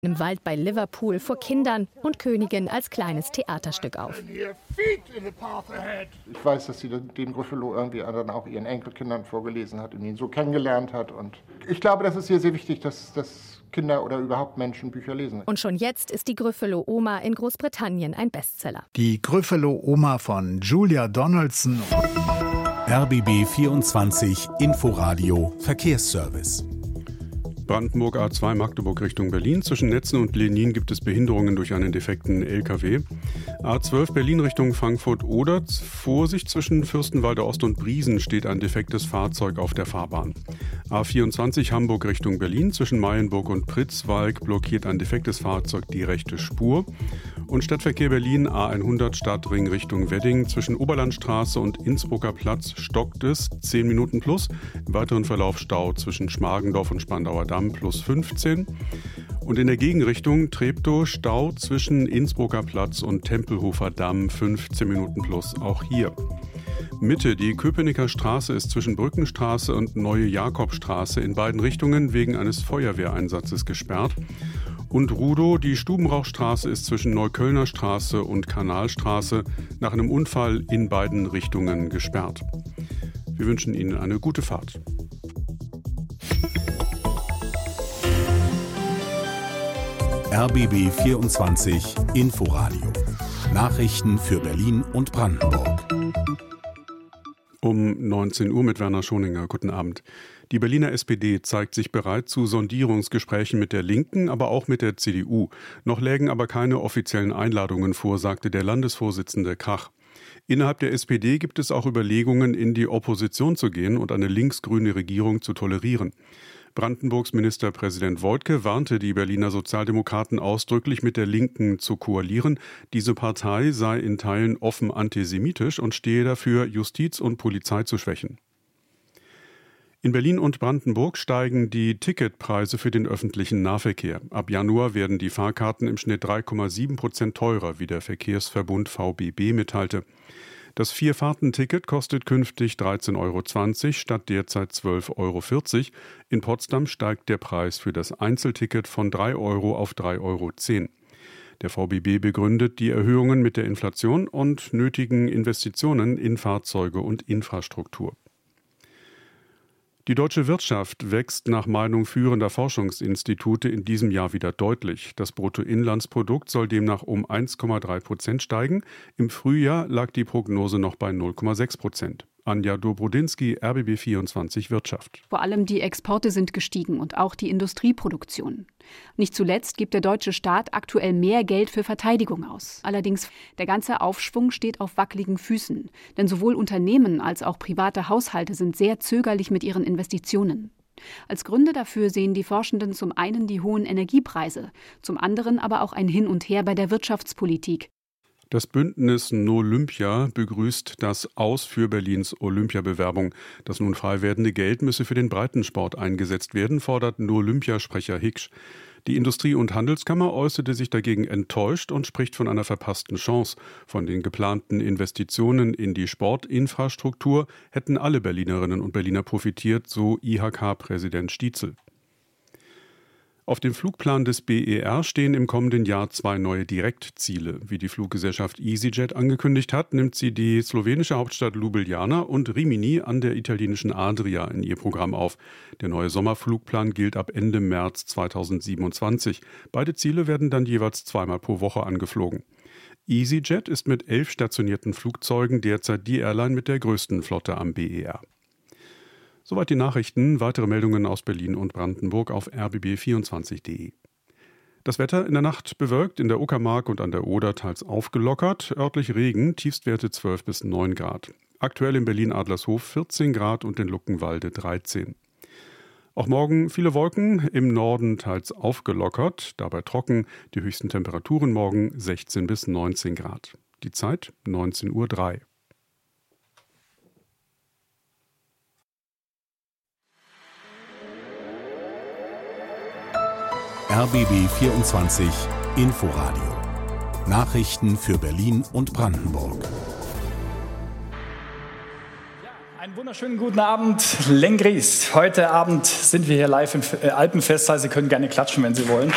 im Wald bei Liverpool vor Kindern und Königin als kleines Theaterstück auf. Ich weiß, dass sie den Gryffalo irgendwie dann auch ihren Enkelkindern vorgelesen hat und ihn so kennengelernt hat. Und ich glaube, das ist hier sehr wichtig, dass Kinder oder überhaupt Menschen Bücher lesen. Und schon jetzt ist die Gryffalo-Oma in Großbritannien ein Bestseller. Die Gryffalo-Oma von Julia Donaldson. RBB 24 Inforadio Verkehrsservice. Brandenburg A2 Magdeburg Richtung Berlin. Zwischen Netzen und Lenin gibt es Behinderungen durch einen defekten LKW. A12 Berlin Richtung Frankfurt-Oder. Vorsicht, zwischen Fürstenwalde Ost und Briesen steht ein defektes Fahrzeug auf der Fahrbahn. A24 Hamburg Richtung Berlin. Zwischen Mayenburg und Pritzwalk blockiert ein defektes Fahrzeug die rechte Spur. Und Stadtverkehr Berlin A100 Stadtring Richtung Wedding. Zwischen Oberlandstraße und Innsbrucker Platz stockt es 10 Minuten plus. Im weiteren Verlauf Stau zwischen Schmargendorf und Spandauer Damm plus 15. Und in der Gegenrichtung Treptow Stau zwischen Innsbrucker Platz und Tempelhofer Damm 15 Minuten plus auch hier. Mitte, die Köpenicker Straße ist zwischen Brückenstraße und Neue Jakobstraße in beiden Richtungen wegen eines Feuerwehreinsatzes gesperrt. Und Rudow, die Stubenrauchstraße ist zwischen Neuköllner Straße und Kanalstraße nach einem Unfall in beiden Richtungen gesperrt. Wir wünschen Ihnen eine gute Fahrt. RBB 24 Inforadio. Nachrichten für Berlin und Brandenburg. Um 19 Uhr mit Werner Schoninger. Guten Abend. Die Berliner SPD zeigt sich bereit zu Sondierungsgesprächen mit der Linken, aber auch mit der CDU. Noch lägen aber keine offiziellen Einladungen vor, sagte der Landesvorsitzende Krach. Innerhalb der SPD gibt es auch Überlegungen, in die Opposition zu gehen und eine linksgrüne Regierung zu tolerieren. Brandenburgs Ministerpräsident Woidke warnte die Berliner Sozialdemokraten ausdrücklich, mit der Linken zu koalieren. Diese Partei sei in Teilen offen antisemitisch und stehe dafür, Justiz und Polizei zu schwächen. In Berlin und Brandenburg steigen die Ticketpreise für den öffentlichen Nahverkehr. Ab Januar werden die Fahrkarten im Schnitt 3,7% teurer, wie der Verkehrsverbund VBB mitteilte. Das Vierfahrten-Ticket kostet künftig 13,20 € statt derzeit 12,40 €. In Potsdam steigt der Preis für das Einzelticket von 3 € auf 3,10 €. Der VBB begründet die Erhöhungen mit der Inflation und nötigen Investitionen in Fahrzeuge und Infrastruktur. Die deutsche Wirtschaft wächst nach Meinung führender Forschungsinstitute in diesem Jahr wieder deutlich. Das Bruttoinlandsprodukt soll demnach um 1,3% steigen. Im Frühjahr lag die Prognose noch bei 0,6%. Anja Dobrodinsky, RBB 24 Wirtschaft. Vor allem die Exporte sind gestiegen und auch die Industrieproduktion. Nicht zuletzt gibt der deutsche Staat aktuell mehr Geld für Verteidigung aus. Allerdings, der ganze Aufschwung steht auf wackeligen Füßen. Denn sowohl Unternehmen als auch private Haushalte sind sehr zögerlich mit ihren Investitionen. Als Gründe dafür sehen die Forschenden zum einen die hohen Energiepreise, zum anderen aber auch ein Hin und Her bei der Wirtschaftspolitik. Das Bündnis Nolympia begrüßt das Aus für Berlins Olympiabewerbung. Das nun frei werdende Geld müsse für den Breitensport eingesetzt werden, fordert Nolympia-Sprecher Hiksch. Die Industrie- und Handelskammer äußerte sich dagegen enttäuscht und spricht von einer verpassten Chance. Von den geplanten Investitionen in die Sportinfrastruktur hätten alle Berlinerinnen und Berliner profitiert, so IHK-Präsident Stietzel. Auf dem Flugplan des BER stehen im kommenden Jahr 2 neue Direktziele. Wie die Fluggesellschaft EasyJet angekündigt hat, nimmt sie die slowenische Hauptstadt Ljubljana und Rimini an der italienischen Adria in ihr Programm auf. Der neue Sommerflugplan gilt ab Ende März 2027. Beide Ziele werden dann jeweils 2-mal pro Woche angeflogen. EasyJet ist mit 11 stationierten Flugzeugen derzeit die Airline mit der größten Flotte am BER. Soweit die Nachrichten. Weitere Meldungen aus Berlin und Brandenburg auf rbb24.de. Das Wetter in der Nacht bewölkt, in der Uckermark und an der Oder teils aufgelockert. Örtlich Regen, Tiefstwerte 12 bis 9 Grad. Aktuell in Berlin-Adlershof 14 Grad und in Luckenwalde 13. Auch morgen viele Wolken, im Norden teils aufgelockert, dabei trocken. Die höchsten Temperaturen morgen 16 bis 19 Grad. Die Zeit 19:03 Uhr. RBB 24 Inforadio. Nachrichten für Berlin und Brandenburg. Einen wunderschönen guten Abend, Lenggries. Heute Abend sind wir hier live im Alpenfestsaal. Sie können gerne klatschen, wenn Sie wollen.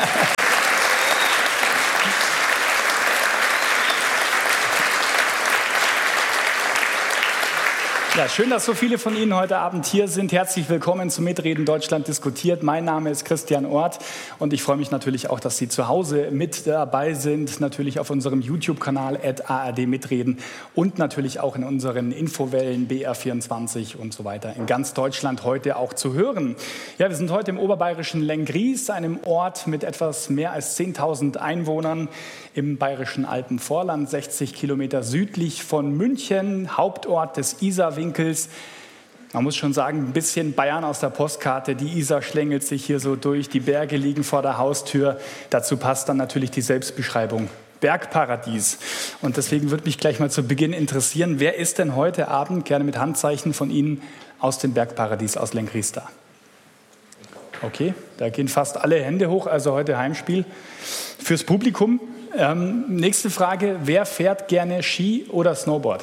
Ja, schön, dass so viele von Ihnen heute Abend hier sind. Herzlich willkommen zum Mitreden Deutschland diskutiert. Mein Name ist Christian Orth und ich freue mich natürlich auch, dass Sie zu Hause mit dabei sind. Natürlich auf unserem YouTube-Kanal @ARD-Mitreden und natürlich auch in unseren Infowellen BR24 und so weiter in ganz Deutschland heute auch zu hören. Ja, wir sind heute im oberbayerischen Lenggries, einem Ort mit etwas mehr als 10.000 Einwohnern im bayerischen Alpenvorland, 60 Kilometer südlich von München, Hauptort des Isarwinkels. Man muss schon sagen, ein bisschen Bayern aus der Postkarte. Die Isar schlängelt sich hier so durch, die Berge liegen vor der Haustür. Dazu passt dann natürlich die Selbstbeschreibung. Bergparadies. Und deswegen würde mich gleich mal zu Beginn interessieren, wer ist denn heute Abend, gerne mit Handzeichen von Ihnen, aus dem Bergparadies, aus Lenggries da? Okay, da gehen fast alle Hände hoch, also heute Heimspiel. Fürs Publikum, nächste Frage, wer fährt gerne Ski oder Snowboard?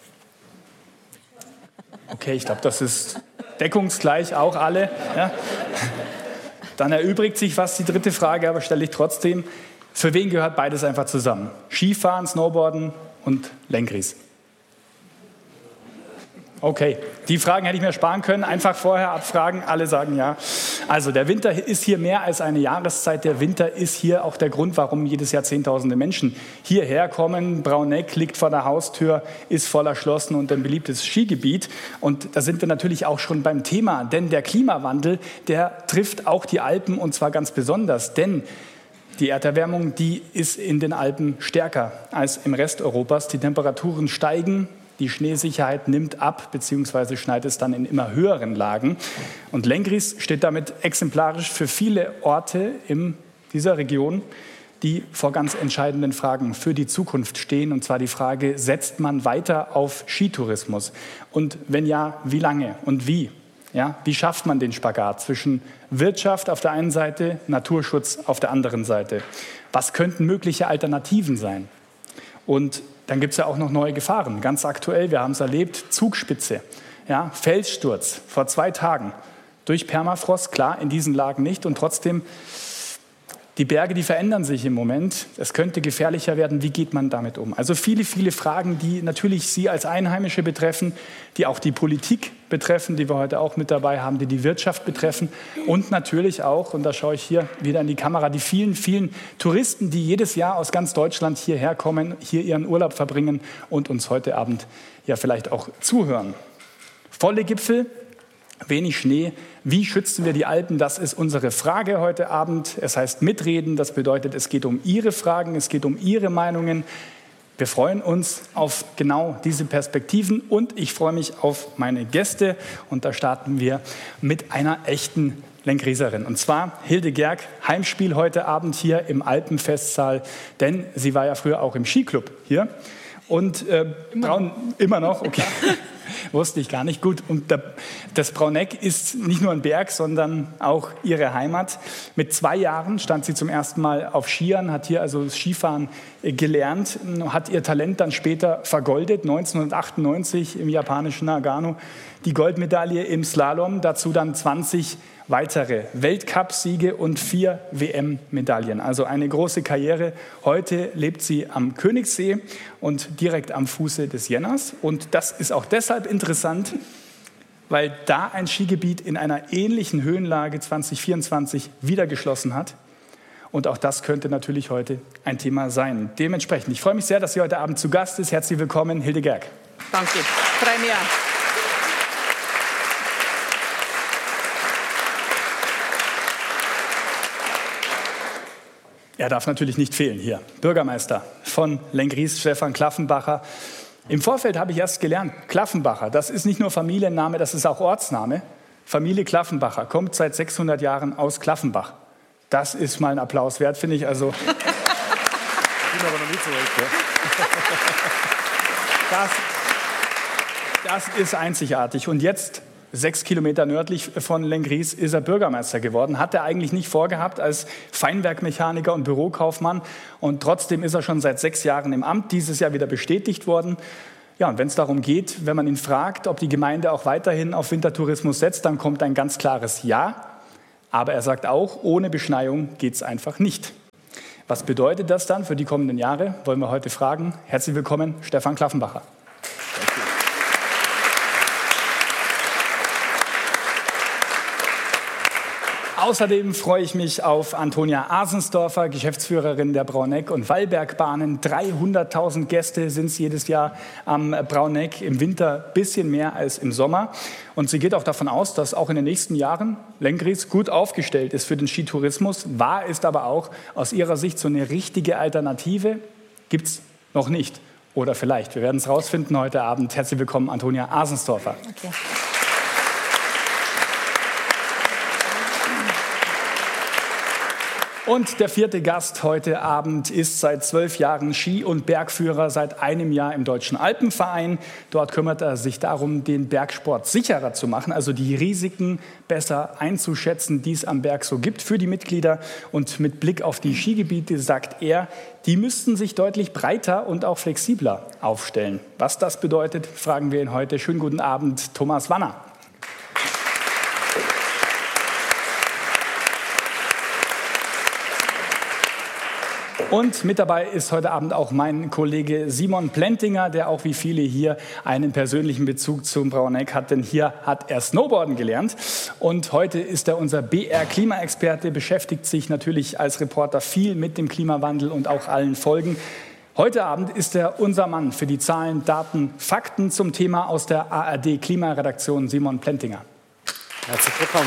Okay, ich glaube, das ist deckungsgleich, auch alle. Ja. Dann erübrigt sich fast die dritte Frage, aber stelle ich trotzdem. Für wen gehört beides einfach zusammen? Skifahren, Snowboarden und Lenggries. Okay, die Fragen hätte ich mir sparen können. Einfach vorher abfragen, alle sagen ja. Also der Winter ist hier mehr als eine Jahreszeit. Der Winter ist hier auch der Grund, warum jedes Jahr Zehntausende Menschen hierher kommen. Brauneck liegt vor der Haustür, ist voll erschlossen und ein beliebtes Skigebiet. Und da sind wir natürlich auch schon beim Thema. Denn der Klimawandel, der trifft auch die Alpen und zwar ganz besonders. Denn die Erderwärmung, die ist in den Alpen stärker als im Rest Europas. Die Temperaturen steigen. Die Schneesicherheit nimmt ab, beziehungsweise schneit es dann in immer höheren Lagen. Und Lenggries steht damit exemplarisch für viele Orte in dieser Region, die vor ganz entscheidenden Fragen für die Zukunft stehen. Und zwar die Frage, setzt man weiter auf Skitourismus? Und wenn ja, wie lange und wie? Ja, wie schafft man den Spagat zwischen Wirtschaft auf der einen Seite, Naturschutz auf der anderen Seite? Was könnten mögliche Alternativen sein? Und dann gibt es ja auch noch neue Gefahren. Ganz aktuell, wir haben es erlebt, Zugspitze, ja, Felssturz vor 2 Tagen. Durch Permafrost, klar, in diesen Lagen nicht. Und trotzdem, die Berge, die verändern sich im Moment. Es könnte gefährlicher werden. Wie geht man damit um? Also viele, viele Fragen, die natürlich Sie als Einheimische betreffen, die auch die Politik betreffen, die wir heute auch mit dabei haben, die die Wirtschaft betreffen. Und natürlich auch, und da schaue ich hier wieder in die Kamera, die vielen, vielen Touristen, die jedes Jahr aus ganz Deutschland hierher kommen, hier ihren Urlaub verbringen und uns heute Abend ja vielleicht auch zuhören. Volle Gipfel, wenig Schnee. Wie schützen wir die Alpen? Das ist unsere Frage heute Abend. Es heißt Mitreden. Das bedeutet, es geht um Ihre Fragen, es geht um Ihre Meinungen. Wir freuen uns auf genau diese Perspektiven und ich freue mich auf meine Gäste. Und da starten wir mit einer echten Lenggrieserin. Und zwar Hilde Gerg, Heimspiel heute Abend hier im Alpenfestsaal. Denn sie war ja früher auch im Skiclub hier. Und immer noch, okay. Wusste ich gar nicht. Gut, und das Brauneck ist nicht nur ein Berg, sondern auch ihre Heimat. Mit 2 Jahren stand sie zum ersten Mal auf Skiern, hat hier also Skifahren gelernt, hat ihr Talent dann später vergoldet, 1998 im japanischen Nagano, die Goldmedaille im Slalom, dazu dann 20 weitere Weltcupsiege und 4 WM-Medaillen. Also eine große Karriere. Heute lebt sie am Königssee und direkt am Fuße des Jenners. Und das ist auch deshalb interessant, weil da ein Skigebiet in einer ähnlichen Höhenlage 2024 wieder geschlossen hat. Und auch das könnte natürlich heute ein Thema sein. Dementsprechend, ich freue mich sehr, dass sie heute Abend zu Gast ist. Herzlich willkommen, Hilde Gerg. Danke, freue mich. Er darf natürlich nicht fehlen hier. Bürgermeister von Lenggries, Stefan Klaffenbacher. Im Vorfeld habe ich erst gelernt, Klaffenbacher, das ist nicht nur Familienname, das ist auch Ortsname. Familie Klaffenbacher kommt seit 600 Jahren aus Klaffenbach. Das ist mal ein Applaus wert, finde ich. Also, das ist einzigartig. Und jetzt 6 Kilometer nördlich von Lenggries ist er Bürgermeister geworden. Hat er eigentlich nicht vorgehabt als Feinwerkmechaniker und Bürokaufmann. Und trotzdem ist er schon seit 6 Jahren im Amt, dieses Jahr wieder bestätigt worden. Ja, und wenn es darum geht, wenn man ihn fragt, ob die Gemeinde auch weiterhin auf Wintertourismus setzt, dann kommt ein ganz klares Ja. Aber er sagt auch, ohne Beschneiung geht es einfach nicht. Was bedeutet das dann für die kommenden Jahre? Wollen wir heute fragen. Herzlich willkommen, Stefan Klaffenbacher. Außerdem freue ich mich auf Antonia Asensdorfer, Geschäftsführerin der Brauneck- und Wallbergbahnen. 300.000 Gäste sind es jedes Jahr am Brauneck, im Winter ein bisschen mehr als im Sommer. Und sie geht auch davon aus, dass auch in den nächsten Jahren Lenggries gut aufgestellt ist für den Skitourismus. Wahr ist aber auch aus ihrer Sicht, so eine richtige Alternative gibt es noch nicht. Oder vielleicht. Wir werden es rausfinden heute Abend. Herzlich willkommen, Antonia Asensdorfer. Okay. Und der vierte Gast heute Abend ist seit 12 Jahren Ski- und Bergführer, seit einem Jahr im Deutschen Alpenverein. Dort kümmert er sich darum, den Bergsport sicherer zu machen, also die Risiken besser einzuschätzen, die es am Berg so gibt für die Mitglieder. Und mit Blick auf die Skigebiete sagt er, die müssten sich deutlich breiter und auch flexibler aufstellen. Was das bedeutet, fragen wir ihn heute. Schönen guten Abend, Thomas Wanner. Und mit dabei ist heute Abend auch mein Kollege Simon Plentinger, der auch wie viele hier einen persönlichen Bezug zum Brauneck hat, denn hier hat er Snowboarden gelernt. Und heute ist er unser BR-Klimaexperte, beschäftigt sich natürlich als Reporter viel mit dem Klimawandel und auch allen Folgen. Heute Abend ist er unser Mann für die Zahlen, Daten, Fakten zum Thema aus der ARD-Klimaredaktion, Simon Plentinger. Herzlich willkommen.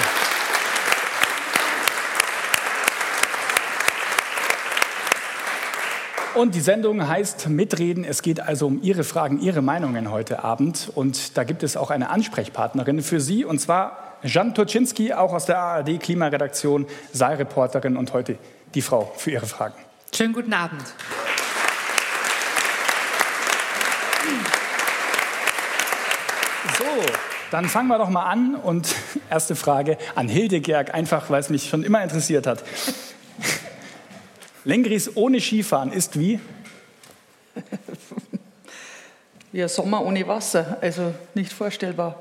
Und die Sendung heißt Mitreden. Es geht also um Ihre Fragen, Ihre Meinungen heute Abend. Und da gibt es auch eine Ansprechpartnerin für Sie, und zwar Jan Turczynski, auch aus der ARD-Klimaredaktion, Saarreporterin und heute die Frau für Ihre Fragen. Schönen guten Abend. So, dann fangen wir doch mal an. Und erste Frage an Hilde Gerg, einfach weil es mich schon immer interessiert hat. Lenggries ohne Skifahren ist wie? Ja, Sommer ohne Wasser, also nicht vorstellbar.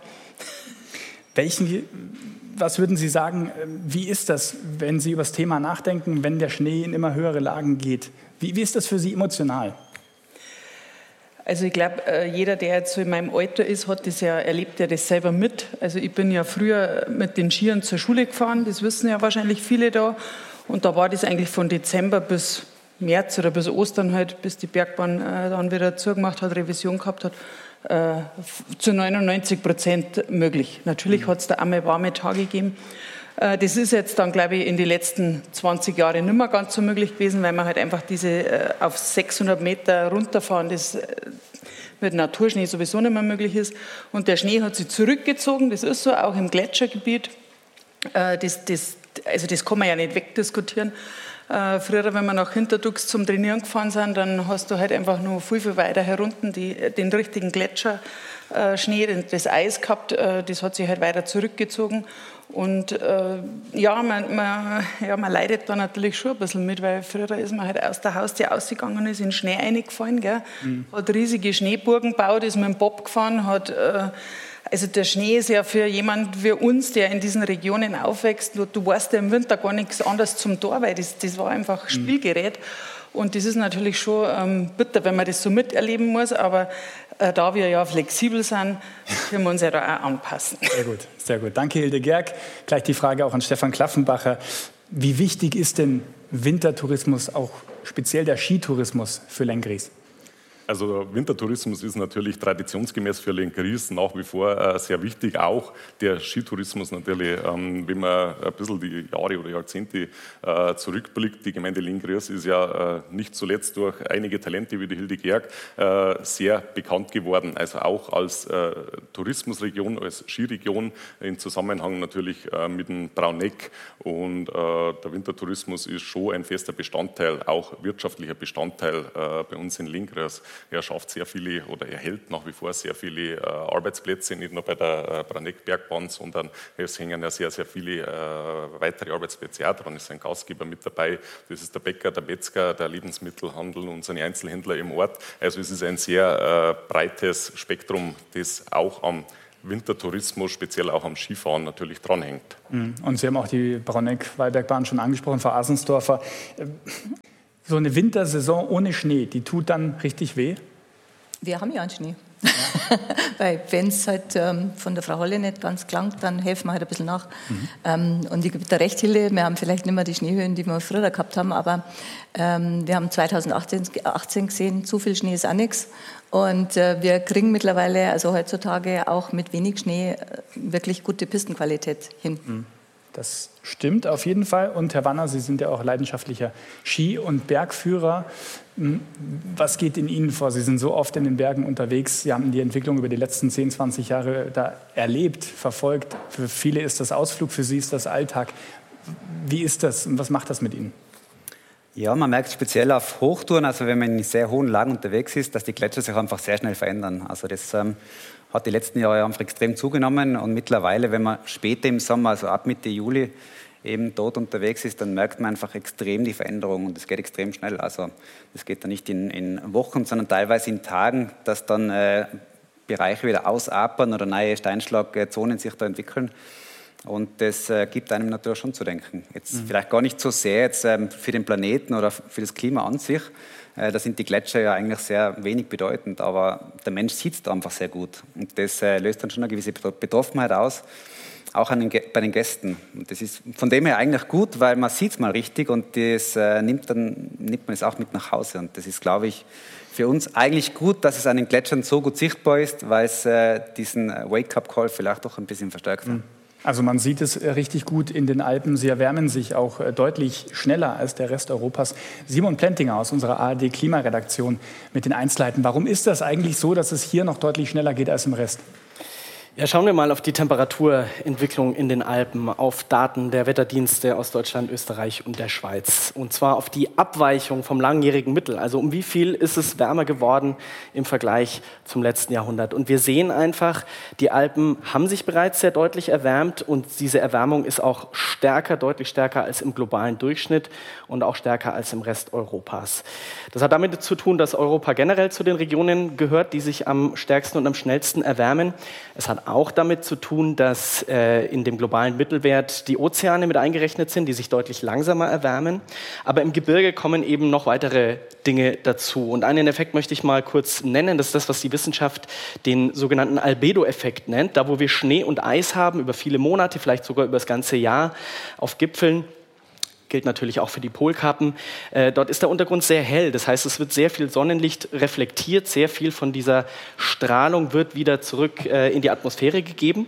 Was würden Sie sagen, wie ist das, wenn Sie über das Thema nachdenken, wenn der Schnee in immer höhere Lagen geht? Wie ist das für Sie emotional? Also ich glaube, jeder, der jetzt so in meinem Alter ist, erlebt ja das selber mit. Also ich bin ja früher mit den Skiern zur Schule gefahren, das wissen ja wahrscheinlich viele da. Und da war das eigentlich von Dezember bis März oder bis Ostern halt, bis die Bergbahn dann wieder zugemacht hat, Revision gehabt hat, zu 99% möglich. Natürlich hat es da einmal warme Tage gegeben. Das ist jetzt dann, glaube ich, in den letzten 20 Jahren nicht mehr ganz so möglich gewesen, weil man halt einfach diese auf 600 Meter runterfahren, das mit Naturschnee sowieso nicht mehr möglich ist. Und der Schnee hat sich zurückgezogen, das ist so, auch im Gletschergebiet. Also das kann man ja nicht wegdiskutieren. Früher, wenn wir nach Hinterdux zum Trainieren gefahren sind, dann hast du halt einfach nur viel, viel weiter herunten den richtigen Gletscherschnee, das Eis gehabt, das hat sich halt weiter zurückgezogen. Und man leidet da natürlich schon ein bisschen mit, weil früher ist man halt aus der Haustür ausgegangen und ist in den Schnee reingefallen, gell? Hat riesige Schneeburgen gebaut, ist mit dem Bob gefahren, also der Schnee ist ja für jemanden wie uns, der in diesen Regionen aufwächst, du weißt ja im Winter gar nichts anderes zum Tor, weil das war einfach Spielgerät. Und das ist natürlich schon bitter, wenn man das so miterleben muss, aber da wir ja flexibel sind, können wir uns ja da auch anpassen. Sehr gut, sehr gut. Danke, Hilde Gerg. Gleich die Frage auch an Stefan Klaffenbacher. Wie wichtig ist denn Wintertourismus, auch speziell der Skitourismus für Lenggries? Also Wintertourismus ist natürlich traditionsgemäß für Lenggries nach wie vor sehr wichtig. Auch der Skitourismus natürlich, wenn man ein bisschen die Jahre oder Jahrzehnte zurückblickt. Die Gemeinde Lenggries ist ja nicht zuletzt durch einige Talente wie die Hilde Gerg sehr bekannt geworden. Also auch als Tourismusregion, als Skiregion im Zusammenhang natürlich mit dem Brauneck. Und der Wintertourismus ist schon ein fester Bestandteil, auch wirtschaftlicher Bestandteil bei uns in Lenggries. Er schafft sehr viele oder er hält nach wie vor sehr viele Arbeitsplätze, nicht nur bei der Braneck-Bergbahn, sondern es hängen ja sehr, sehr viele weitere Arbeitsplätze auch dran. Es sind Gastgeber mit dabei, das ist der Bäcker, der Metzger, der Lebensmittelhandel und seine Einzelhändler im Ort. Also es ist ein sehr breites Spektrum, das auch am Wintertourismus, speziell auch am Skifahren natürlich dranhängt. Und Sie haben auch die Braneck-Wallbergbahn schon angesprochen, Frau Asensdorfer. So eine Wintersaison ohne Schnee, die tut dann richtig weh? Wir haben ja einen Schnee. Ja. Weil wenn es halt von der Frau Holle nicht ganz klangt, dann helfen wir halt ein bisschen nach. Und ich gebe da recht, Hilde, wir haben vielleicht nicht mehr die Schneehöhen, die wir früher gehabt haben, aber wir haben 2018 gesehen, zu viel Schnee ist auch nichts. Und wir kriegen mittlerweile, also heutzutage auch mit wenig Schnee, wirklich gute Pistenqualität hin. Das stimmt auf jeden Fall. Und Herr Wanner, Sie sind ja auch leidenschaftlicher Ski- und Bergführer. Was geht in Ihnen vor? Sie sind so oft in den Bergen unterwegs. Sie haben die Entwicklung über die letzten 10, 20 Jahre da erlebt, verfolgt. Für viele ist das Ausflug, für Sie ist das Alltag. Wie ist das und was macht das mit Ihnen? Ja, man merkt speziell auf Hochtouren, also wenn man in sehr hohen Lagen unterwegs ist, dass die Gletscher sich einfach sehr schnell verändern. Also das hat die letzten Jahre einfach extrem zugenommen und mittlerweile, wenn man später im Sommer, also ab Mitte Juli, eben dort unterwegs ist, dann merkt man einfach extrem die Veränderung und es geht extrem schnell. Also das geht dann nicht in Wochen, sondern teilweise in Tagen, dass dann Bereiche wieder ausapern oder neue Steinschlagzonen sich da entwickeln. Und das gibt einem natürlich schon zu denken. Jetzt vielleicht gar nicht so sehr jetzt, für den Planeten oder für das Klima an sich. Da sind die Gletscher ja eigentlich sehr wenig bedeutend, aber der Mensch sieht es einfach sehr gut. Und das löst dann schon eine gewisse Betroffenheit aus, auch bei den Gästen. Und das ist von dem her eigentlich gut, weil man sieht es mal richtig und das nimmt man es auch mit nach Hause. Und das ist, glaube ich, für uns eigentlich gut, dass es an den Gletschern so gut sichtbar ist, weil es diesen Wake-up-Call vielleicht doch ein bisschen verstärkt hat. Also man sieht es richtig gut in den Alpen. Sie erwärmen sich auch deutlich schneller als der Rest Europas. Simon Plentinger aus unserer ARD-Klimaredaktion mit den Einzelheiten. Warum ist das eigentlich so, dass es hier noch deutlich schneller geht als im Rest? Ja, schauen wir mal auf die Temperaturentwicklung in den Alpen, auf Daten der Wetterdienste aus Deutschland, Österreich und der Schweiz. Und zwar auf die Abweichung vom langjährigen Mittel. Also um wie viel ist es wärmer geworden im Vergleich zum letzten Jahrhundert. Und wir sehen einfach, die Alpen haben sich bereits sehr deutlich erwärmt und diese Erwärmung ist auch stärker, deutlich stärker als im globalen Durchschnitt und auch stärker als im Rest Europas. Das hat damit zu tun, dass Europa generell zu den Regionen gehört, die sich am stärksten und am schnellsten erwärmen. Es hat auch damit zu tun, dass in dem globalen Mittelwert die Ozeane mit eingerechnet sind, die sich deutlich langsamer erwärmen. Aber im Gebirge kommen eben noch weitere Dinge dazu. Und einen Effekt möchte ich mal kurz nennen. Das ist das, was die Wissenschaft den sogenannten Albedo-Effekt nennt. Da, wo wir Schnee und Eis haben, über viele Monate, vielleicht sogar über das ganze Jahr auf Gipfeln, gilt natürlich auch für die Polkappen. Dort ist der Untergrund sehr hell. Das heißt, es wird sehr viel Sonnenlicht reflektiert. Sehr viel von dieser Strahlung wird wieder zurück in die Atmosphäre gegeben.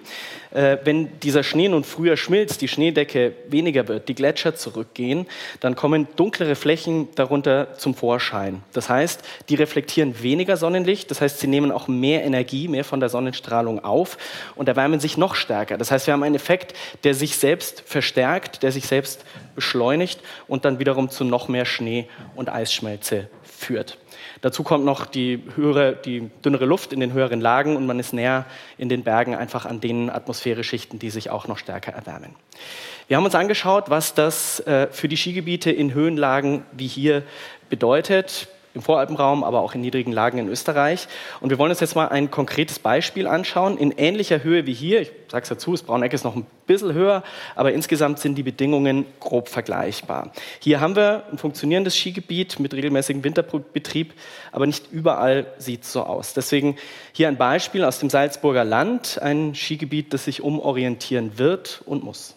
Wenn dieser Schnee nun früher schmilzt, die Schneedecke weniger wird, die Gletscher zurückgehen, dann kommen dunklere Flächen darunter zum Vorschein. Das heißt, die reflektieren weniger Sonnenlicht. Das heißt, sie nehmen auch mehr Energie, mehr von der Sonnenstrahlung auf und erwärmen sich noch stärker. Das heißt, wir haben einen Effekt, der sich selbst verstärkt, der sich selbst beschleunigt und dann wiederum zu noch mehr Schnee- und Eisschmelze führt. Dazu kommt noch die dünnere Luft in den höheren Lagen und man ist näher in den Bergen einfach an den Atmosphäreschichten, die sich auch noch stärker erwärmen. Wir haben uns angeschaut, was das für die Skigebiete in Höhenlagen wie hier bedeutet, im Voralpenraum, aber auch in niedrigen Lagen in Österreich. Und wir wollen uns jetzt mal ein konkretes Beispiel anschauen, in ähnlicher Höhe wie hier. Ich sage es dazu, das Brauneck ist noch ein bisschen höher, aber insgesamt sind die Bedingungen grob vergleichbar. Hier haben wir ein funktionierendes Skigebiet mit regelmäßigem Winterbetrieb, aber nicht überall sieht es so aus. Deswegen hier ein Beispiel aus dem Salzburger Land, ein Skigebiet, das sich umorientieren wird und muss.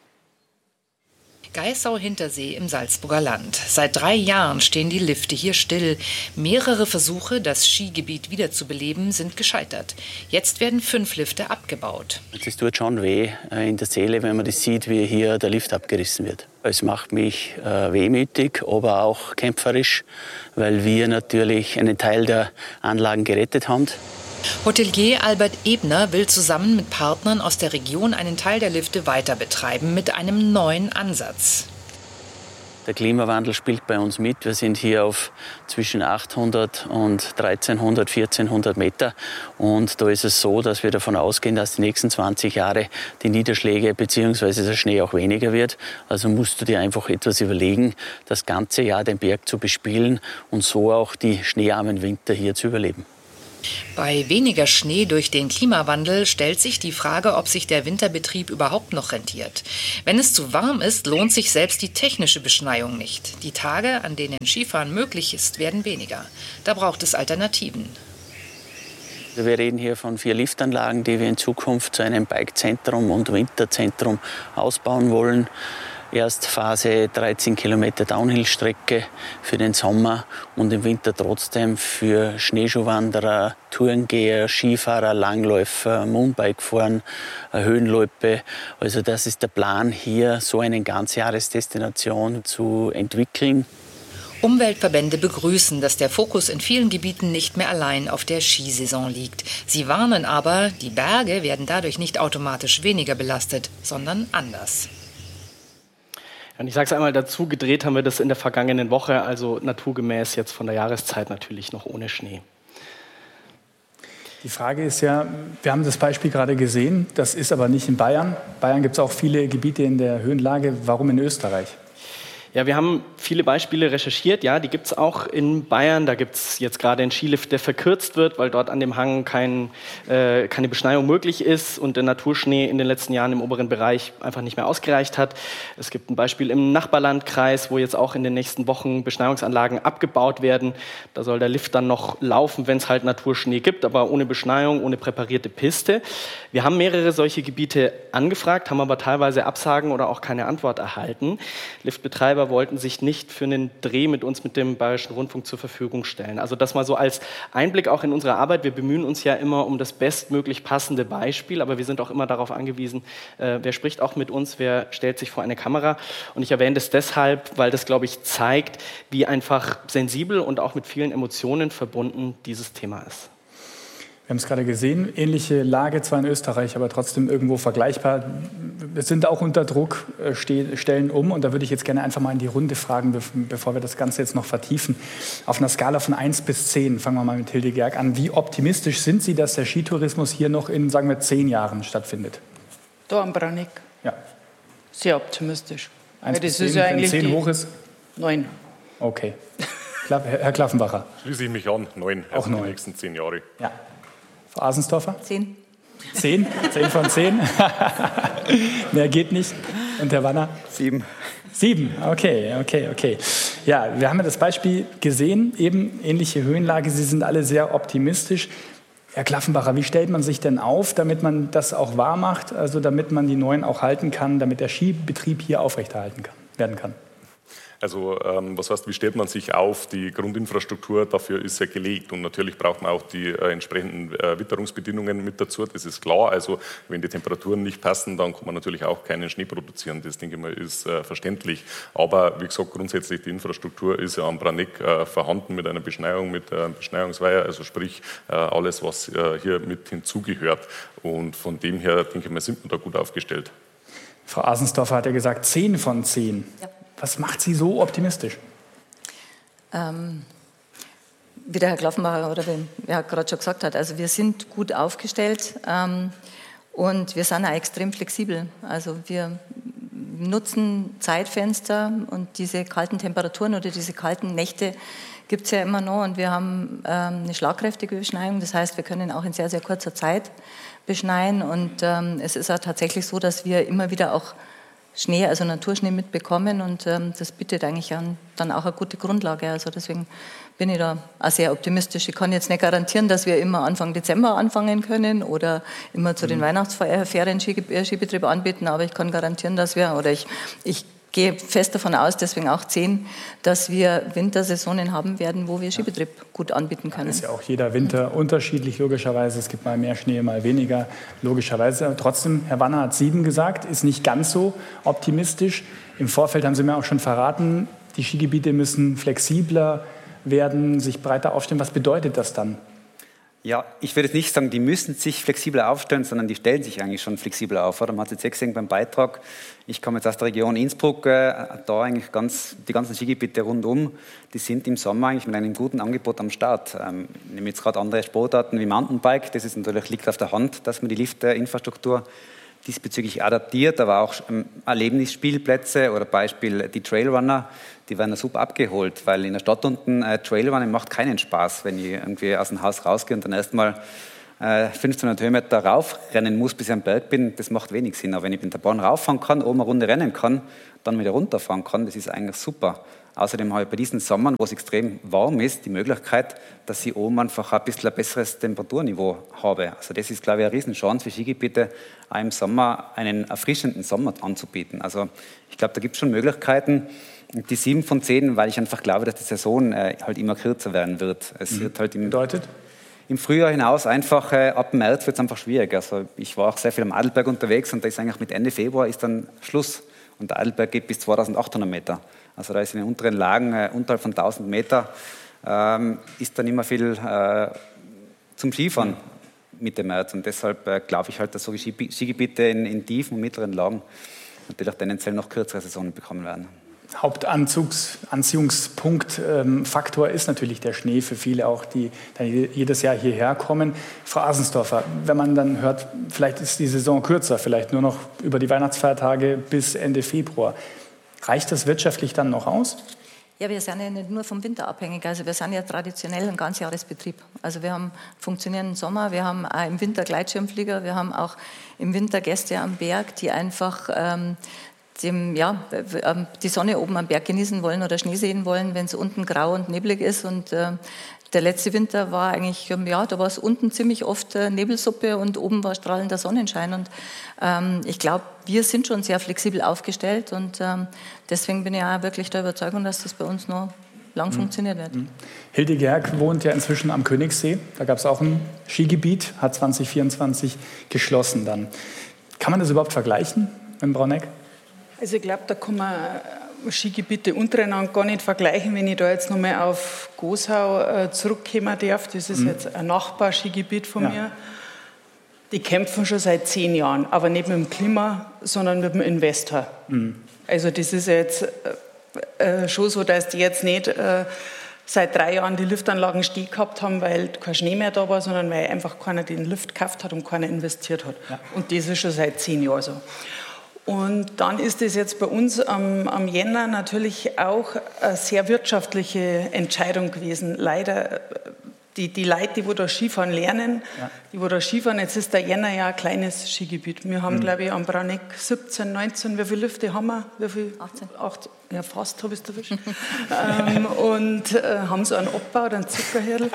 Geissau-Hintersee im Salzburger Land. Seit 3 Jahren stehen die Lifte hier still. Mehrere Versuche, das Skigebiet wiederzubeleben, sind gescheitert. Jetzt werden 5 Lifte abgebaut. Es tut schon weh in der Seele, wenn man das sieht, wie hier der Lift abgerissen wird. Es macht mich wehmütig, aber auch kämpferisch, weil wir natürlich einen Teil der Anlagen gerettet haben. Hotelier Albert Ebner will zusammen mit Partnern aus der Region einen Teil der Lifte weiter betreiben mit einem neuen Ansatz. Der Klimawandel spielt bei uns mit. Wir sind hier auf zwischen 800 und 1300, 1400 Meter. Und da ist es so, dass wir davon ausgehen, dass die nächsten 20 Jahre die Niederschläge bzw. der Schnee auch weniger wird. Also musst du dir einfach etwas überlegen, das ganze Jahr den Berg zu bespielen und so auch die schneearmen Winter hier zu überleben. Bei weniger Schnee durch den Klimawandel stellt sich die Frage, ob sich der Winterbetrieb überhaupt noch rentiert. Wenn es zu warm ist, lohnt sich selbst die technische Beschneiung nicht. Die Tage, an denen Skifahren möglich ist, werden weniger. Da braucht es Alternativen. Wir reden hier von 4 Liftanlagen, die wir in Zukunft zu einem Bike-Zentrum und Winterzentrum ausbauen wollen. Erst Phase 13 Kilometer Downhill-Strecke für den Sommer und im Winter trotzdem für Schneeschuhwanderer, Tourengeher, Skifahrer, Langläufer, Mountainbikefahren, Höhenloipe. Also das ist der Plan, hier so eine Ganzjahresdestination zu entwickeln. Umweltverbände begrüßen, dass der Fokus in vielen Gebieten nicht mehr allein auf der Skisaison liegt. Sie warnen aber, die Berge werden dadurch nicht automatisch weniger belastet, sondern anders. Und ich sage es einmal dazu, gedreht haben wir das in der vergangenen Woche, also naturgemäß jetzt von der Jahreszeit natürlich noch ohne Schnee. Die Frage ist ja, wir haben das Beispiel gerade gesehen, das ist aber nicht in Bayern. In Bayern gibt es auch viele Gebiete in der Höhenlage. Warum in Österreich? Ja, wir haben viele Beispiele recherchiert, ja, die gibt es auch in Bayern. Da gibt es jetzt gerade einen Skilift, der verkürzt wird, weil dort an dem Hang keine Beschneiung möglich ist und der Naturschnee in den letzten Jahren im oberen Bereich einfach nicht mehr ausgereicht hat. Es gibt ein Beispiel im Nachbarlandkreis, wo jetzt auch in den nächsten Wochen Beschneiungsanlagen abgebaut werden. Da soll der Lift dann noch laufen, wenn es halt Naturschnee gibt, aber ohne Beschneiung, ohne präparierte Piste. Wir haben mehrere solche Gebiete angefragt, haben aber teilweise Absagen oder auch keine Antwort erhalten. Liftbetreiber wollten sich nicht für einen Dreh mit uns, mit dem Bayerischen Rundfunk zur Verfügung stellen. Also das mal so als Einblick auch in unsere Arbeit. Wir bemühen uns ja immer um das bestmöglich passende Beispiel, aber wir sind auch immer darauf angewiesen, wer spricht auch mit uns, wer stellt sich vor eine Kamera. Und ich erwähne das deshalb, weil das, glaube ich, zeigt, wie einfach sensibel und auch mit vielen Emotionen verbunden dieses Thema ist. Wir haben es gerade gesehen, ähnliche Lage zwar in Österreich, aber trotzdem irgendwo vergleichbar. Wir sind auch unter Druck, stellen um und da würde ich jetzt gerne einfach mal in die Runde fragen, bevor wir das Ganze jetzt noch vertiefen. Auf einer Skala von 1 bis 10, fangen wir mal mit Hilde Gerg an. Wie optimistisch sind Sie, dass der Skitourismus hier noch in, sagen wir, 10 Jahren stattfindet? Da am Branik? Ja. Sehr optimistisch. 1 bis 10, ja, wenn 10 hoch ist? 9. Okay. Herr Klaffenbacher? Schließe ich mich an, 9. Auch 9. Die nächsten 10 Jahre. Ja. Frau Asensdorfer? 10. 10? 10 von 10? Mehr geht nicht. Und Herr Wanner? 7. 7, okay. Ja, wir haben ja das Beispiel gesehen, eben ähnliche Höhenlage. Sie sind alle sehr optimistisch. Herr Klaffenbacher, wie stellt man sich denn auf, damit man das auch wahr macht, also damit man die Neuen auch halten kann, damit der Skibetrieb hier aufrechterhalten werden kann? Also was heißt, wie stellt man sich auf? Die Grundinfrastruktur dafür ist ja gelegt und natürlich braucht man auch die entsprechenden Witterungsbedingungen mit dazu, das ist klar. Also wenn die Temperaturen nicht passen, dann kann man natürlich auch keinen Schnee produzieren, das denke ich mal ist verständlich. Aber wie gesagt, grundsätzlich die Infrastruktur ist ja am Branik vorhanden mit einer Beschneiung, mit Beschneiungsweiher, also sprich alles, was hier mit hinzugehört. Und von dem her, denke ich mal, sind wir da gut aufgestellt. Frau Asensdorfer hat ja gesagt 10 von 10. Ja. Was macht Sie so optimistisch? Wie der Herr Klaffenbacher oder gerade schon gesagt hat, also wir sind gut aufgestellt und wir sind auch extrem flexibel. Also wir nutzen Zeitfenster und diese kalten Temperaturen oder diese kalten Nächte gibt es ja immer noch und wir haben eine schlagkräftige Beschneiung. Das heißt, wir können auch in sehr, sehr kurzer Zeit beschneien und es ist auch tatsächlich so, dass wir immer wieder auch Schnee, also Naturschnee mitbekommen und das bietet eigentlich dann auch eine gute Grundlage. Also deswegen bin ich da auch sehr optimistisch. Ich kann jetzt nicht garantieren, dass wir immer Anfang Dezember anfangen können oder immer zu den Weihnachtsferien Skibetrieb anbieten, aber ich kann garantieren, dass wir, oder ich gehe fest davon aus, deswegen auch 10, dass wir Wintersaisonen haben werden, wo wir Skibetrieb gut anbieten können. Ist ja auch jeder Winter unterschiedlich, logischerweise. Es gibt mal mehr Schnee, mal weniger, logischerweise. Trotzdem, Herr Wanner hat 7 gesagt, ist nicht ganz so optimistisch. Im Vorfeld haben Sie mir auch schon verraten, die Skigebiete müssen flexibler werden, sich breiter aufstellen. Was bedeutet das dann? Ja, ich würde jetzt nicht sagen, die müssen sich flexibler aufstellen, sondern die stellen sich eigentlich schon flexibler auf. Oder? Man hat es jetzt gesehen beim Beitrag. Ich komme jetzt aus der Region Innsbruck, da eigentlich die ganzen Skigebiete rundum, die sind im Sommer eigentlich mit einem guten Angebot am Start. Ich nehme jetzt gerade andere Sportarten wie Mountainbike, das ist natürlich, liegt auf der Hand, dass man die Liftinfrastruktur diesbezüglich adaptiert, aber auch Erlebnisspielplätze oder Beispiel die Trailrunner, die werden super abgeholt, weil in der Stadt unten Trailrunning macht keinen Spaß, wenn ich irgendwie aus dem Haus rausgehe und dann erstmal 1500 Höhenmeter raufrennen muss, bis ich am Berg bin, das macht wenig Sinn. Aber wenn ich mit der Bahn rauffahren kann, oben eine Runde rennen kann, dann wieder runterfahren kann, das ist eigentlich super. Außerdem habe ich bei diesen Sommern, wo es extrem warm ist, die Möglichkeit, dass ich oben einfach ein bisschen ein besseres Temperaturniveau habe. Also das ist, glaube ich, eine Riesenchance für Skigebiete, auch im Sommer einen erfrischenden Sommer anzubieten. Also ich glaube, da gibt es schon Möglichkeiten. Die 7 von 10, weil ich einfach glaube, dass die Saison halt immer kürzer werden wird. Es wird halt im Frühjahr hinaus einfach, ab März wird es einfach schwierig. Also ich war auch sehr viel am Adelberg unterwegs und da ist eigentlich mit Ende Februar ist dann Schluss. Und der Adelberg geht bis 2800 Meter. Also da ist in den unteren Lagen, unterhalb von 1000 Meter, ist dann immer viel zum Skifahren Mitte März. Und deshalb glaube ich halt, dass so Skigebiete in tiefen und mittleren Lagen natürlich tendenziell noch kürzere Saisonen bekommen werden. Hauptanziehungspunkt, Faktor ist natürlich der Schnee für viele auch, die dann jedes Jahr hierher kommen. Frau Asensdorfer, wenn man dann hört, vielleicht ist die Saison kürzer, vielleicht nur noch über die Weihnachtsfeiertage bis Ende Februar. Reicht das wirtschaftlich dann noch aus? Ja, wir sind ja nicht nur vom Winter abhängig. Also wir sind ja traditionell ein Ganzjahresbetrieb. Also wir haben funktionierenden Sommer, wir haben auch im Winter Gleitschirmflieger, wir haben auch im Winter Gäste am Berg, die einfach die Sonne oben am Berg genießen wollen oder Schnee sehen wollen, wenn es unten grau und neblig ist. Und der letzte Winter war eigentlich, da war es unten ziemlich oft Nebelsuppe und oben war strahlender Sonnenschein. Und ich glaube, wir sind schon sehr flexibel aufgestellt und deswegen bin ich auch wirklich der Überzeugung, dass das bei uns noch lang funktioniert wird. Hilde Gerg wohnt ja inzwischen am Königssee. Da gab es auch ein Skigebiet, hat 2024 geschlossen dann. Kann man das überhaupt vergleichen mit Braunegg? Also ich glaube, da kann man Skigebiete untereinander gar nicht vergleichen. Wenn ich da jetzt nochmal auf Goshau zurückkommen darf, das ist jetzt ein Nachbarskigebiet von mir. Die kämpfen schon seit 10 Jahren, aber nicht mit dem Klima, sondern mit dem Investor. Also das ist jetzt schon so, dass die jetzt nicht seit 3 Jahren die Liftanlagen stehen gehabt haben, weil kein Schnee mehr da war, sondern weil einfach keiner den Lift gekauft hat und keiner investiert hat. Ja. Und das ist schon seit 10 Jahren so. Und dann ist es jetzt bei uns am Jänner natürlich auch eine sehr wirtschaftliche Entscheidung gewesen. Leider, die Leute, die da Skifahren lernen, die da Skifahren, jetzt ist der Jänner ja ein kleines Skigebiet. Wir haben, glaube ich, am Braunegg 17, 19, wie viele Lifte haben wir? Wie viel? 18. Ja, fast habe ich es erwischt. Und haben so einen Abbau oder einen Zuckerhirl.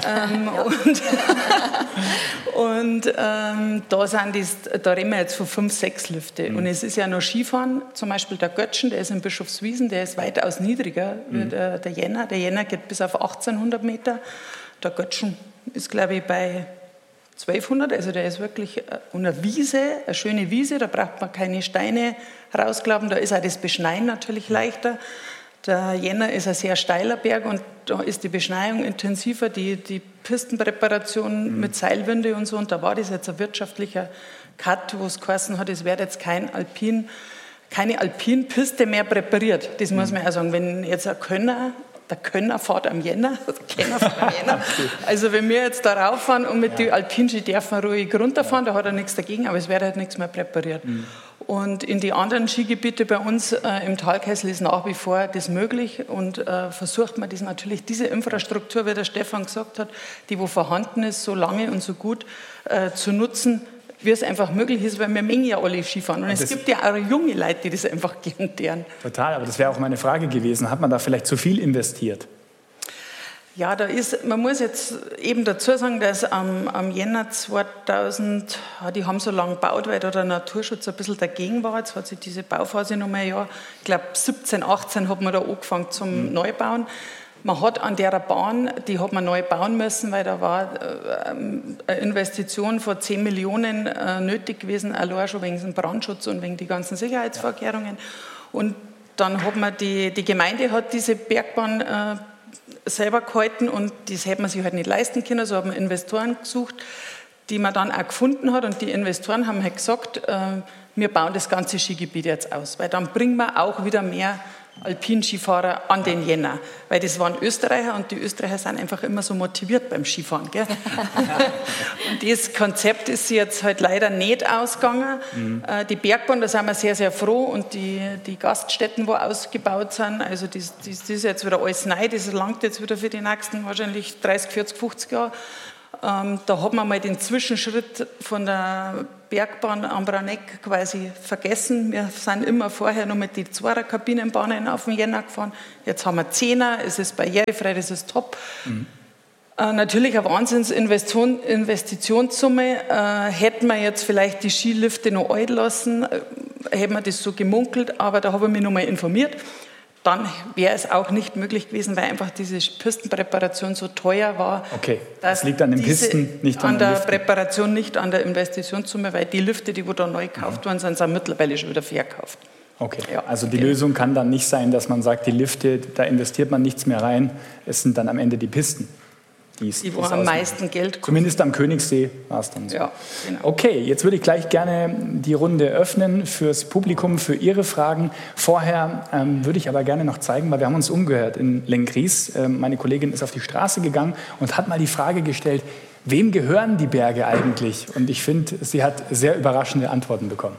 Da reden wir jetzt von 5, 6 Lifte. Und es ist ja noch Skifahren, zum Beispiel der Götschen, der ist in Bischofswiesen, der ist weitaus niedriger wie der Jänner. Der Jänner geht bis auf 1800 Meter. Der Götschen ist, glaube ich, bei 1200, also der ist wirklich eine Wiese, eine schöne Wiese, da braucht man keine Steine rausklappen, da ist auch das Beschneien natürlich leichter. Der Jänner ist ein sehr steiler Berg und da ist die Beschneiung intensiver, die Pistenpräparation mit Seilwinde und so, und da war das jetzt ein wirtschaftlicher Cut, wo es geheißen hat, es wird jetzt keine Alpinpiste mehr präpariert. Das muss man auch sagen, wenn jetzt der Könner fährt am Jänner. Also wenn wir jetzt da rauffahren und mit den Alpinski dürfen wir ruhig runterfahren, da hat er nichts dagegen, aber es wird halt nichts mehr präpariert. Und in die anderen Skigebiete bei uns im Talkessel ist nach wie vor das möglich und versucht man das natürlich, diese Infrastruktur, wie der Stefan gesagt hat, die wo vorhanden ist, so lange und so gut zu nutzen, wie es einfach möglich ist, weil wir mengen ja alle Skifahren. Und es gibt ja auch junge Leute, die das einfach gern tun. Total, aber das wäre auch meine Frage gewesen. Hat man da vielleicht zu viel investiert? Ja, man muss jetzt eben dazu sagen, dass am Jänner 2000, die haben so lange gebaut, weil da der Naturschutz ein bisschen dagegen war. Jetzt hat sich diese Bauphase noch mal, ich glaube 17, 18 hat man da angefangen zum Neubauen. Man hat an der Bahn, die hat man neu bauen müssen, weil da war eine Investition von 10 Millionen nötig gewesen, allein schon wegen dem Brandschutz und wegen die ganzen Sicherheitsvorkehrungen. Und dann hat man die Gemeinde hat diese Bergbahn selber gehalten und das hätte man sich halt nicht leisten können. So haben wir Investoren gesucht, die man dann auch gefunden hat. Und die Investoren haben halt gesagt, wir bauen das ganze Skigebiet jetzt aus, weil dann bringen wir auch wieder mehr Alpinskifahrer an den Jänner. Weil das waren Österreicher und die Österreicher sind einfach immer so motiviert beim Skifahren. Gell? Und das Konzept ist jetzt halt leider nicht ausgegangen. Die Bergbahn, da sind wir sehr, sehr froh und die Gaststätten, wo ausgebaut sind, also das ist jetzt wieder alles neu, das langt jetzt wieder für die nächsten wahrscheinlich 30, 40, 50 Jahre. Da hat man mal den Zwischenschritt von der Bergbahn am Braneck quasi vergessen. Wir sind immer vorher noch mit den 2er Kabinenbahnen auf den Jänner gefahren. Jetzt haben wir 10er, es ist barrierefrei, das ist top. Natürlich eine Wahnsinnsinvestitionssumme. Hätten wir jetzt vielleicht die Skilifte noch alt lassen, hätten wir das so gemunkelt, aber da habe ich mich noch mal informiert. Dann wäre es auch nicht möglich gewesen, weil einfach diese Pistenpräparation so teuer war. Okay, das liegt an den Pisten, nicht an der Präparation, nicht an der Investitionssumme, weil die Lifte, die da neu gekauft worden sind, sind mittlerweile schon wieder verkauft. Okay, ja, also die Lösung kann dann nicht sein, dass man sagt, die Lifte, da investiert man nichts mehr rein, es sind dann am Ende die Pisten. Die wo am meisten Geld kommt. Zumindest am Königssee war es dann so. Ja, genau. Okay, jetzt würde ich gleich gerne die Runde öffnen fürs Publikum, für Ihre Fragen. Vorher würde ich aber gerne noch zeigen, weil wir haben uns umgehört in Lenggries. Meine Kollegin ist auf die Straße gegangen und hat mal die Frage gestellt, wem gehören die Berge eigentlich? Und ich finde, sie hat sehr überraschende Antworten bekommen.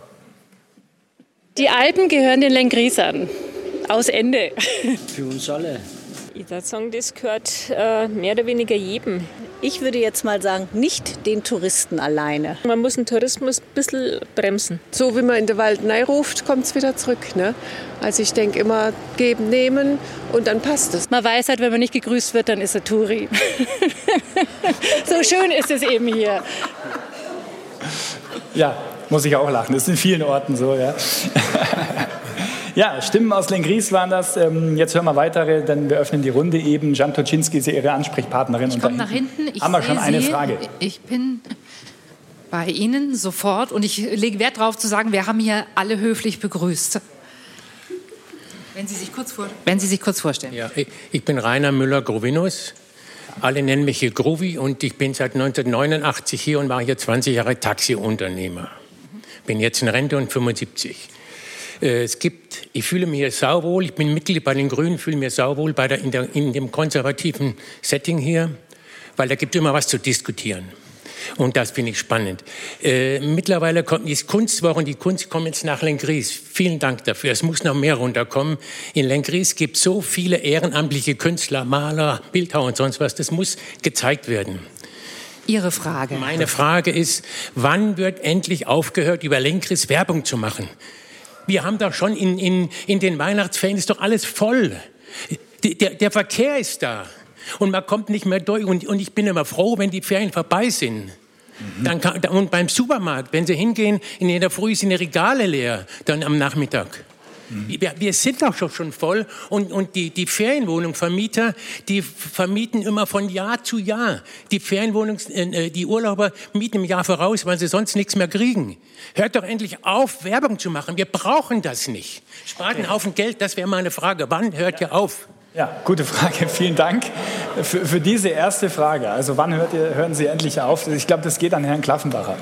Die Alpen gehören den Lenggriesern. Aus Ende. Für uns alle. Ich würde sagen, das gehört mehr oder weniger jedem. Ich würde jetzt mal sagen, nicht den Touristen alleine. Man muss den Tourismus ein bisschen bremsen. So wie man in den Wald ruft, kommt es wieder zurück. Ne? Also ich denke immer, geben, nehmen und dann passt es. Man weiß halt, wenn man nicht gegrüßt wird, dann ist er Touri. So schön ist es eben hier. Ja, muss ich auch lachen. Das ist in vielen Orten so, ja. Ja, Stimmen aus Lenggries waren das. Jetzt hören wir weitere, denn wir öffnen die Runde eben. Jan Toczynski ist Ihre Ansprechpartnerin. Ich komme nach hinten. Ich haben wir schon eine Frage. Ich bin bei Ihnen sofort und ich lege Wert darauf zu sagen, wir haben hier alle höflich begrüßt. Wenn Sie sich kurz vorstellen. Ja, ich bin Rainer Müller-Grovinus. Alle nennen mich hier Grovi und ich bin seit 1989 hier und war hier 20 Jahre Taxiunternehmer. Bin jetzt in Rente und 75. Ich fühle mich hier sauwohl, ich bin Mitglied bei den Grünen, fühle mich sauwohl in dem konservativen Setting hier, weil da gibt es immer was zu diskutieren. Und das finde ich spannend. Mittlerweile kommt die Kunstwoche und die Kunst kommt jetzt nach Lenggries. Vielen Dank dafür. Es muss noch mehr runterkommen. In Lenggries gibt es so viele ehrenamtliche Künstler, Maler, Bildhauer und sonst was. Das muss gezeigt werden. Ihre Frage. Meine Frage ist, wann wird endlich aufgehört, über Lenggries Werbung zu machen? Wir haben doch schon in den Weihnachtsferien ist doch alles voll. Der Verkehr ist da. Und man kommt nicht mehr durch. Und ich bin immer froh, wenn die Ferien vorbei sind. Und beim Supermarkt, wenn Sie hingehen, in der Früh sind die Regale leer, dann am Nachmittag. Wir sind doch schon voll. Und die Ferienwohnungsvermieter, die vermieten immer von Jahr zu Jahr. Die Urlauber mieten im Jahr voraus, weil sie sonst nichts mehr kriegen. Hört doch endlich auf, Werbung zu machen. Wir brauchen das nicht. Spart einen Haufen Geld, das wäre meine Frage. Wann hört ihr auf? Ja, gute Frage. Vielen Dank für diese erste Frage. Also wann hören Sie endlich auf? Ich glaube, das geht an Herrn Klaffenbacher.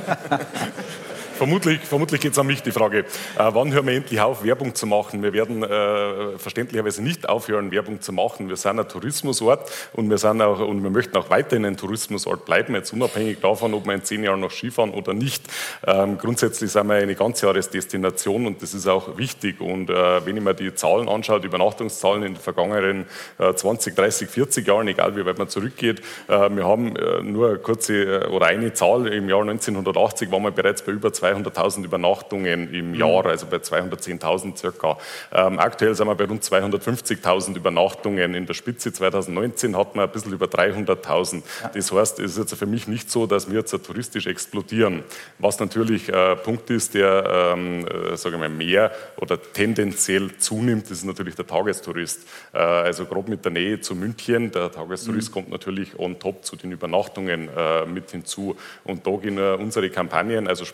Vermutlich geht es an mich, die Frage, wann hören wir endlich auf, Werbung zu machen? Wir werden verständlicherweise nicht aufhören, Werbung zu machen. Wir sind ein Tourismusort und wir möchten auch weiterhin ein Tourismusort bleiben, jetzt unabhängig davon, ob wir in 10 Jahren noch Skifahren oder nicht. Grundsätzlich sind wir eine Ganzjahresdestination und das ist auch wichtig. Und wenn ich mir die Zahlen anschaue, die Übernachtungszahlen in den vergangenen 20, 30, 40 Jahren, egal wie weit man zurückgeht, wir haben nur eine Zahl, im Jahr 1980 waren wir bereits bei über 200.000 Übernachtungen im Jahr, also bei 210.000 circa. Aktuell sind wir bei rund 250.000 Übernachtungen. In der Spitze 2019 hatten wir ein bisschen über 300.000. Das heißt, es ist jetzt für mich nicht so, dass wir jetzt touristisch explodieren. Was natürlich ein Punkt ist, der mehr oder tendenziell zunimmt, ist natürlich der Tagestourist. Also gerade mit der Nähe zu München, der Tagestourist kommt natürlich on top zu den Übernachtungen mit hinzu. Und da gehen unsere Kampagnen, also sprich die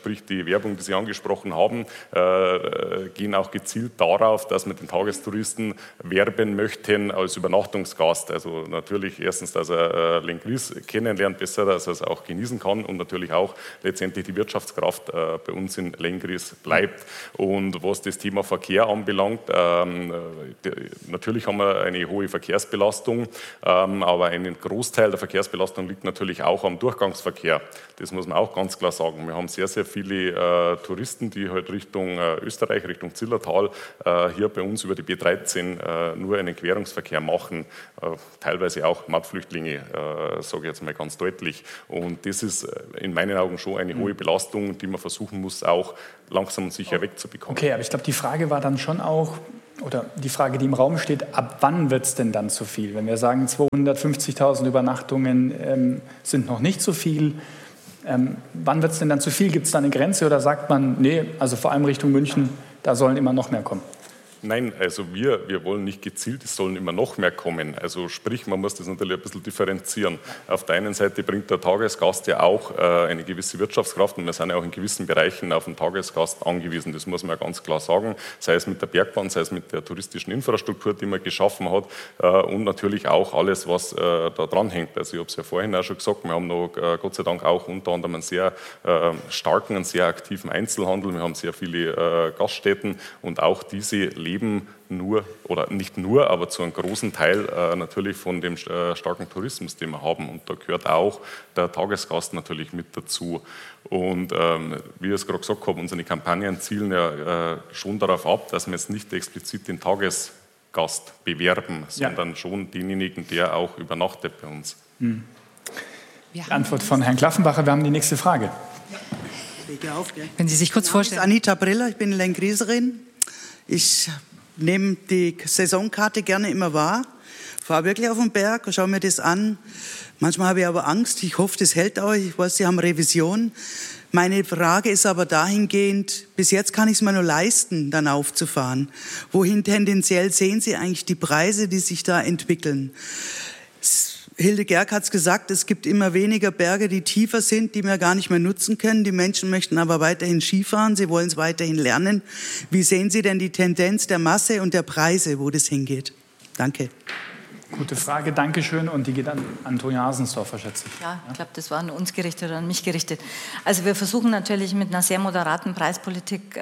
Werbung, die Sie angesprochen haben, gehen auch gezielt darauf, dass wir den Tagestouristen werben möchten als Übernachtungsgast. Also natürlich erstens, dass er Lenggries kennenlernt besser, dass er es auch genießen kann und natürlich auch letztendlich die Wirtschaftskraft bei uns in Lenggries bleibt. Und was das Thema Verkehr anbelangt, natürlich haben wir eine hohe Verkehrsbelastung, aber ein Großteil der Verkehrsbelastung liegt natürlich auch am Durchgangsverkehr. Das muss man auch ganz klar sagen. Wir haben sehr, sehr viele Touristen, die halt Richtung Österreich, Richtung Zillertal hier bei uns über die B13 nur einen Querungsverkehr machen. Teilweise auch Mautflüchtlinge, sage ich jetzt mal ganz deutlich. Und das ist in meinen Augen schon eine hohe Belastung, die man versuchen muss, auch langsam und sicher wegzubekommen. Okay, aber ich glaube, die Frage war dann schon auch, oder die Frage, die im Raum steht, ab wann wird es denn dann zu viel? Wenn wir sagen, 250.000 Übernachtungen sind noch nicht so viel, wann wird es denn dann zu viel? Gibt es da eine Grenze oder sagt man, nee, also vor allem Richtung München, da sollen immer noch mehr kommen? Nein, also wir wollen nicht gezielt, es sollen immer noch mehr kommen. Also sprich, man muss das natürlich ein bisschen differenzieren. Auf der einen Seite bringt der Tagesgast ja auch eine gewisse Wirtschaftskraft und wir sind ja auch in gewissen Bereichen auf den Tagesgast angewiesen. Das muss man ja ganz klar sagen, sei es mit der Bergbahn, sei es mit der touristischen Infrastruktur, die man geschaffen hat und natürlich auch alles, was da dran hängt. Also ich habe es ja vorhin auch schon gesagt, wir haben noch Gott sei Dank auch unter anderem einen sehr starken, einen sehr aktiven Einzelhandel. Wir haben sehr viele Gaststätten und auch diese leben nur, oder nicht nur, aber zu einem großen Teil natürlich von dem starken Tourismus, den wir haben. Und da gehört auch der Tagesgast natürlich mit dazu. Und wie ich es gerade gesagt habe, unsere Kampagnen zielen ja schon darauf ab, dass wir jetzt nicht explizit den Tagesgast bewerben, sondern schon denjenigen, der auch übernachtet bei uns. Die Antwort von Herrn Klaffenbacher, wir haben die nächste Frage. Wenn Sie sich kurz vorstellen. Anita Briller, ich bin Lengrieserin. Ich nehme die Saisonkarte gerne immer wahr, fahre wirklich auf den Berg und schaue mir das an. Manchmal habe ich aber Angst, ich hoffe, das hält auch. Ich weiß, Sie haben Revision. Meine Frage ist aber dahingehend, bis jetzt kann ich es mir nur leisten, dann aufzufahren. Wohin tendenziell sehen Sie eigentlich die Preise, die sich da entwickeln? Hilde Gerg hat es gesagt, es gibt immer weniger Berge, die tiefer sind, die wir gar nicht mehr nutzen können. Die Menschen möchten aber weiterhin Skifahren, sie wollen es weiterhin lernen. Wie sehen Sie denn die Tendenz der Masse und der Preise, wo das hingeht? Danke. Gute Frage, Dankeschön. Und die geht an Antonia Hasensdorfer, schätze ich. Ja, ich glaube, das war an uns gerichtet oder an mich gerichtet. Also wir versuchen natürlich mit einer sehr moderaten Preispolitik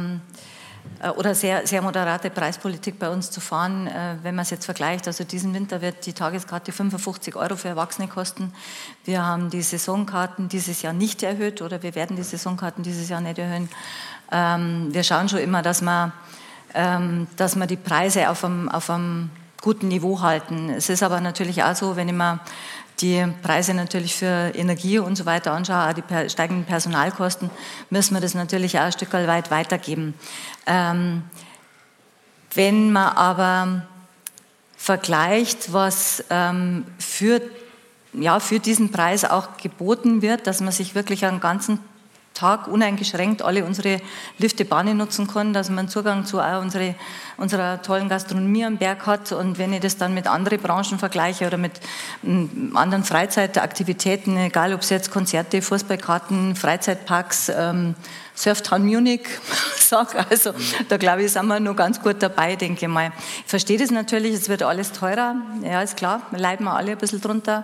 oder sehr, sehr moderate Preispolitik bei uns zu fahren. Wenn man es jetzt vergleicht, also diesen Winter wird die Tageskarte 55 € für Erwachsene kosten. Wir haben die Saisonkarten dieses Jahr nicht erhöht oder wir werden die Saisonkarten dieses Jahr nicht erhöhen. Wir schauen schon immer, dass wir die Preise auf einem guten Niveau halten. Es ist aber natürlich auch so, wenn ich mir die Preise natürlich für Energie und so weiter anschaue, auch die steigenden Personalkosten, müssen wir das natürlich auch ein Stück weit weitergeben. Wenn man aber vergleicht, was für diesen Preis auch geboten wird, dass man sich wirklich einen ganzen Tag uneingeschränkt alle unsere Lifte, Bahnen nutzen kann, dass man Zugang zu auch unserer tollen Gastronomie am Berg hat. Und wenn ich das dann mit anderen Branchen vergleiche oder mit anderen Freizeitaktivitäten, egal ob es jetzt Konzerte, Fußballkarten, Freizeitparks, Surftown Munich, also da glaube ich, sind wir noch ganz gut dabei, denke ich mal. Ich verstehe das natürlich, es wird alles teurer, ja, ist klar, wir leiden alle ein bisschen drunter.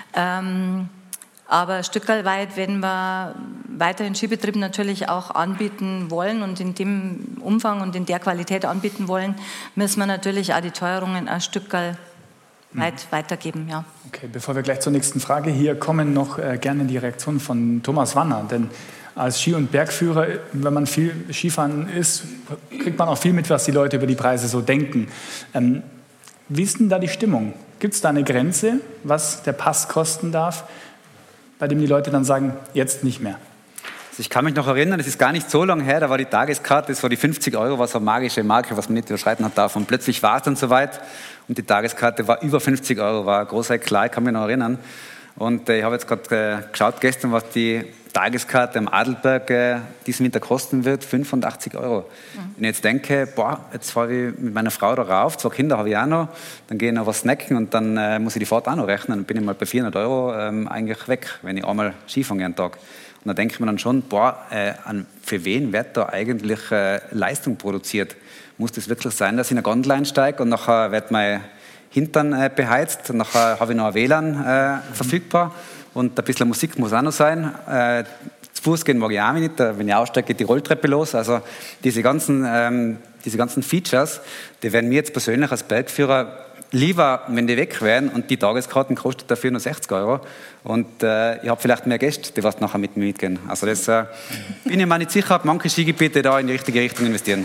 Aber ein Stück weit, wenn wir weiterhin Skibetrieb natürlich auch anbieten wollen und in dem Umfang und in der Qualität anbieten wollen, müssen wir natürlich auch die Teuerungen ein Stück weit weitergeben. Ja. Okay, bevor wir gleich zur nächsten Frage, hier kommen noch gerne die Reaktionen von Thomas Wanner, denn als Ski- und Bergführer, wenn man viel Skifahren ist, kriegt man auch viel mit, was die Leute über die Preise so denken. Wie ist denn da die Stimmung? Gibt es da eine Grenze, was der Pass kosten darf, bei dem die Leute dann sagen, jetzt nicht mehr? Also ich kann mich noch erinnern, das ist gar nicht so lange her, da war die Tageskarte, das war die 50 €, war so eine magische Marke, was man nicht überschreiten hat darf. Und plötzlich war es dann soweit und die Tageskarte war über 50 €, war ein großer Eklat, ich kann mich noch erinnern. Und ich habe jetzt gerade geschaut gestern, was die Tageskarte am Adelberg diesen Winter kosten wird, 85 €. Wenn ich jetzt denke, jetzt fahre ich mit meiner Frau da rauf, 2 Kinder habe ich auch noch, dann gehe ich noch was snacken und dann muss ich die Fahrt auch noch rechnen, dann bin ich mal bei 400 € eigentlich weg, wenn ich einmal Skifahren einen Tag. Und da denke ich mir dann schon, für wen wird da eigentlich Leistung produziert? Muss das wirklich sein, dass ich in eine Gondel einsteige und nachher wird mein Hintern beheizt und nachher habe ich noch ein WLAN verfügbar? Und ein bisschen Musik muss auch noch sein. Zu Fuß gehen mag ich auch nicht. Wenn ich aussteige, geht die Rolltreppe los. Also diese ganzen Features, die wären mir jetzt persönlich als Bergführer lieber, wenn die weg wären. Und die Tageskarten kosten dafür nur 60 €. Und ich habe vielleicht mehr Gäste, die was nachher mit mir mitgehen. Also das bin ich mir nicht sicher, ob manche Skigebiete da in die richtige Richtung investieren.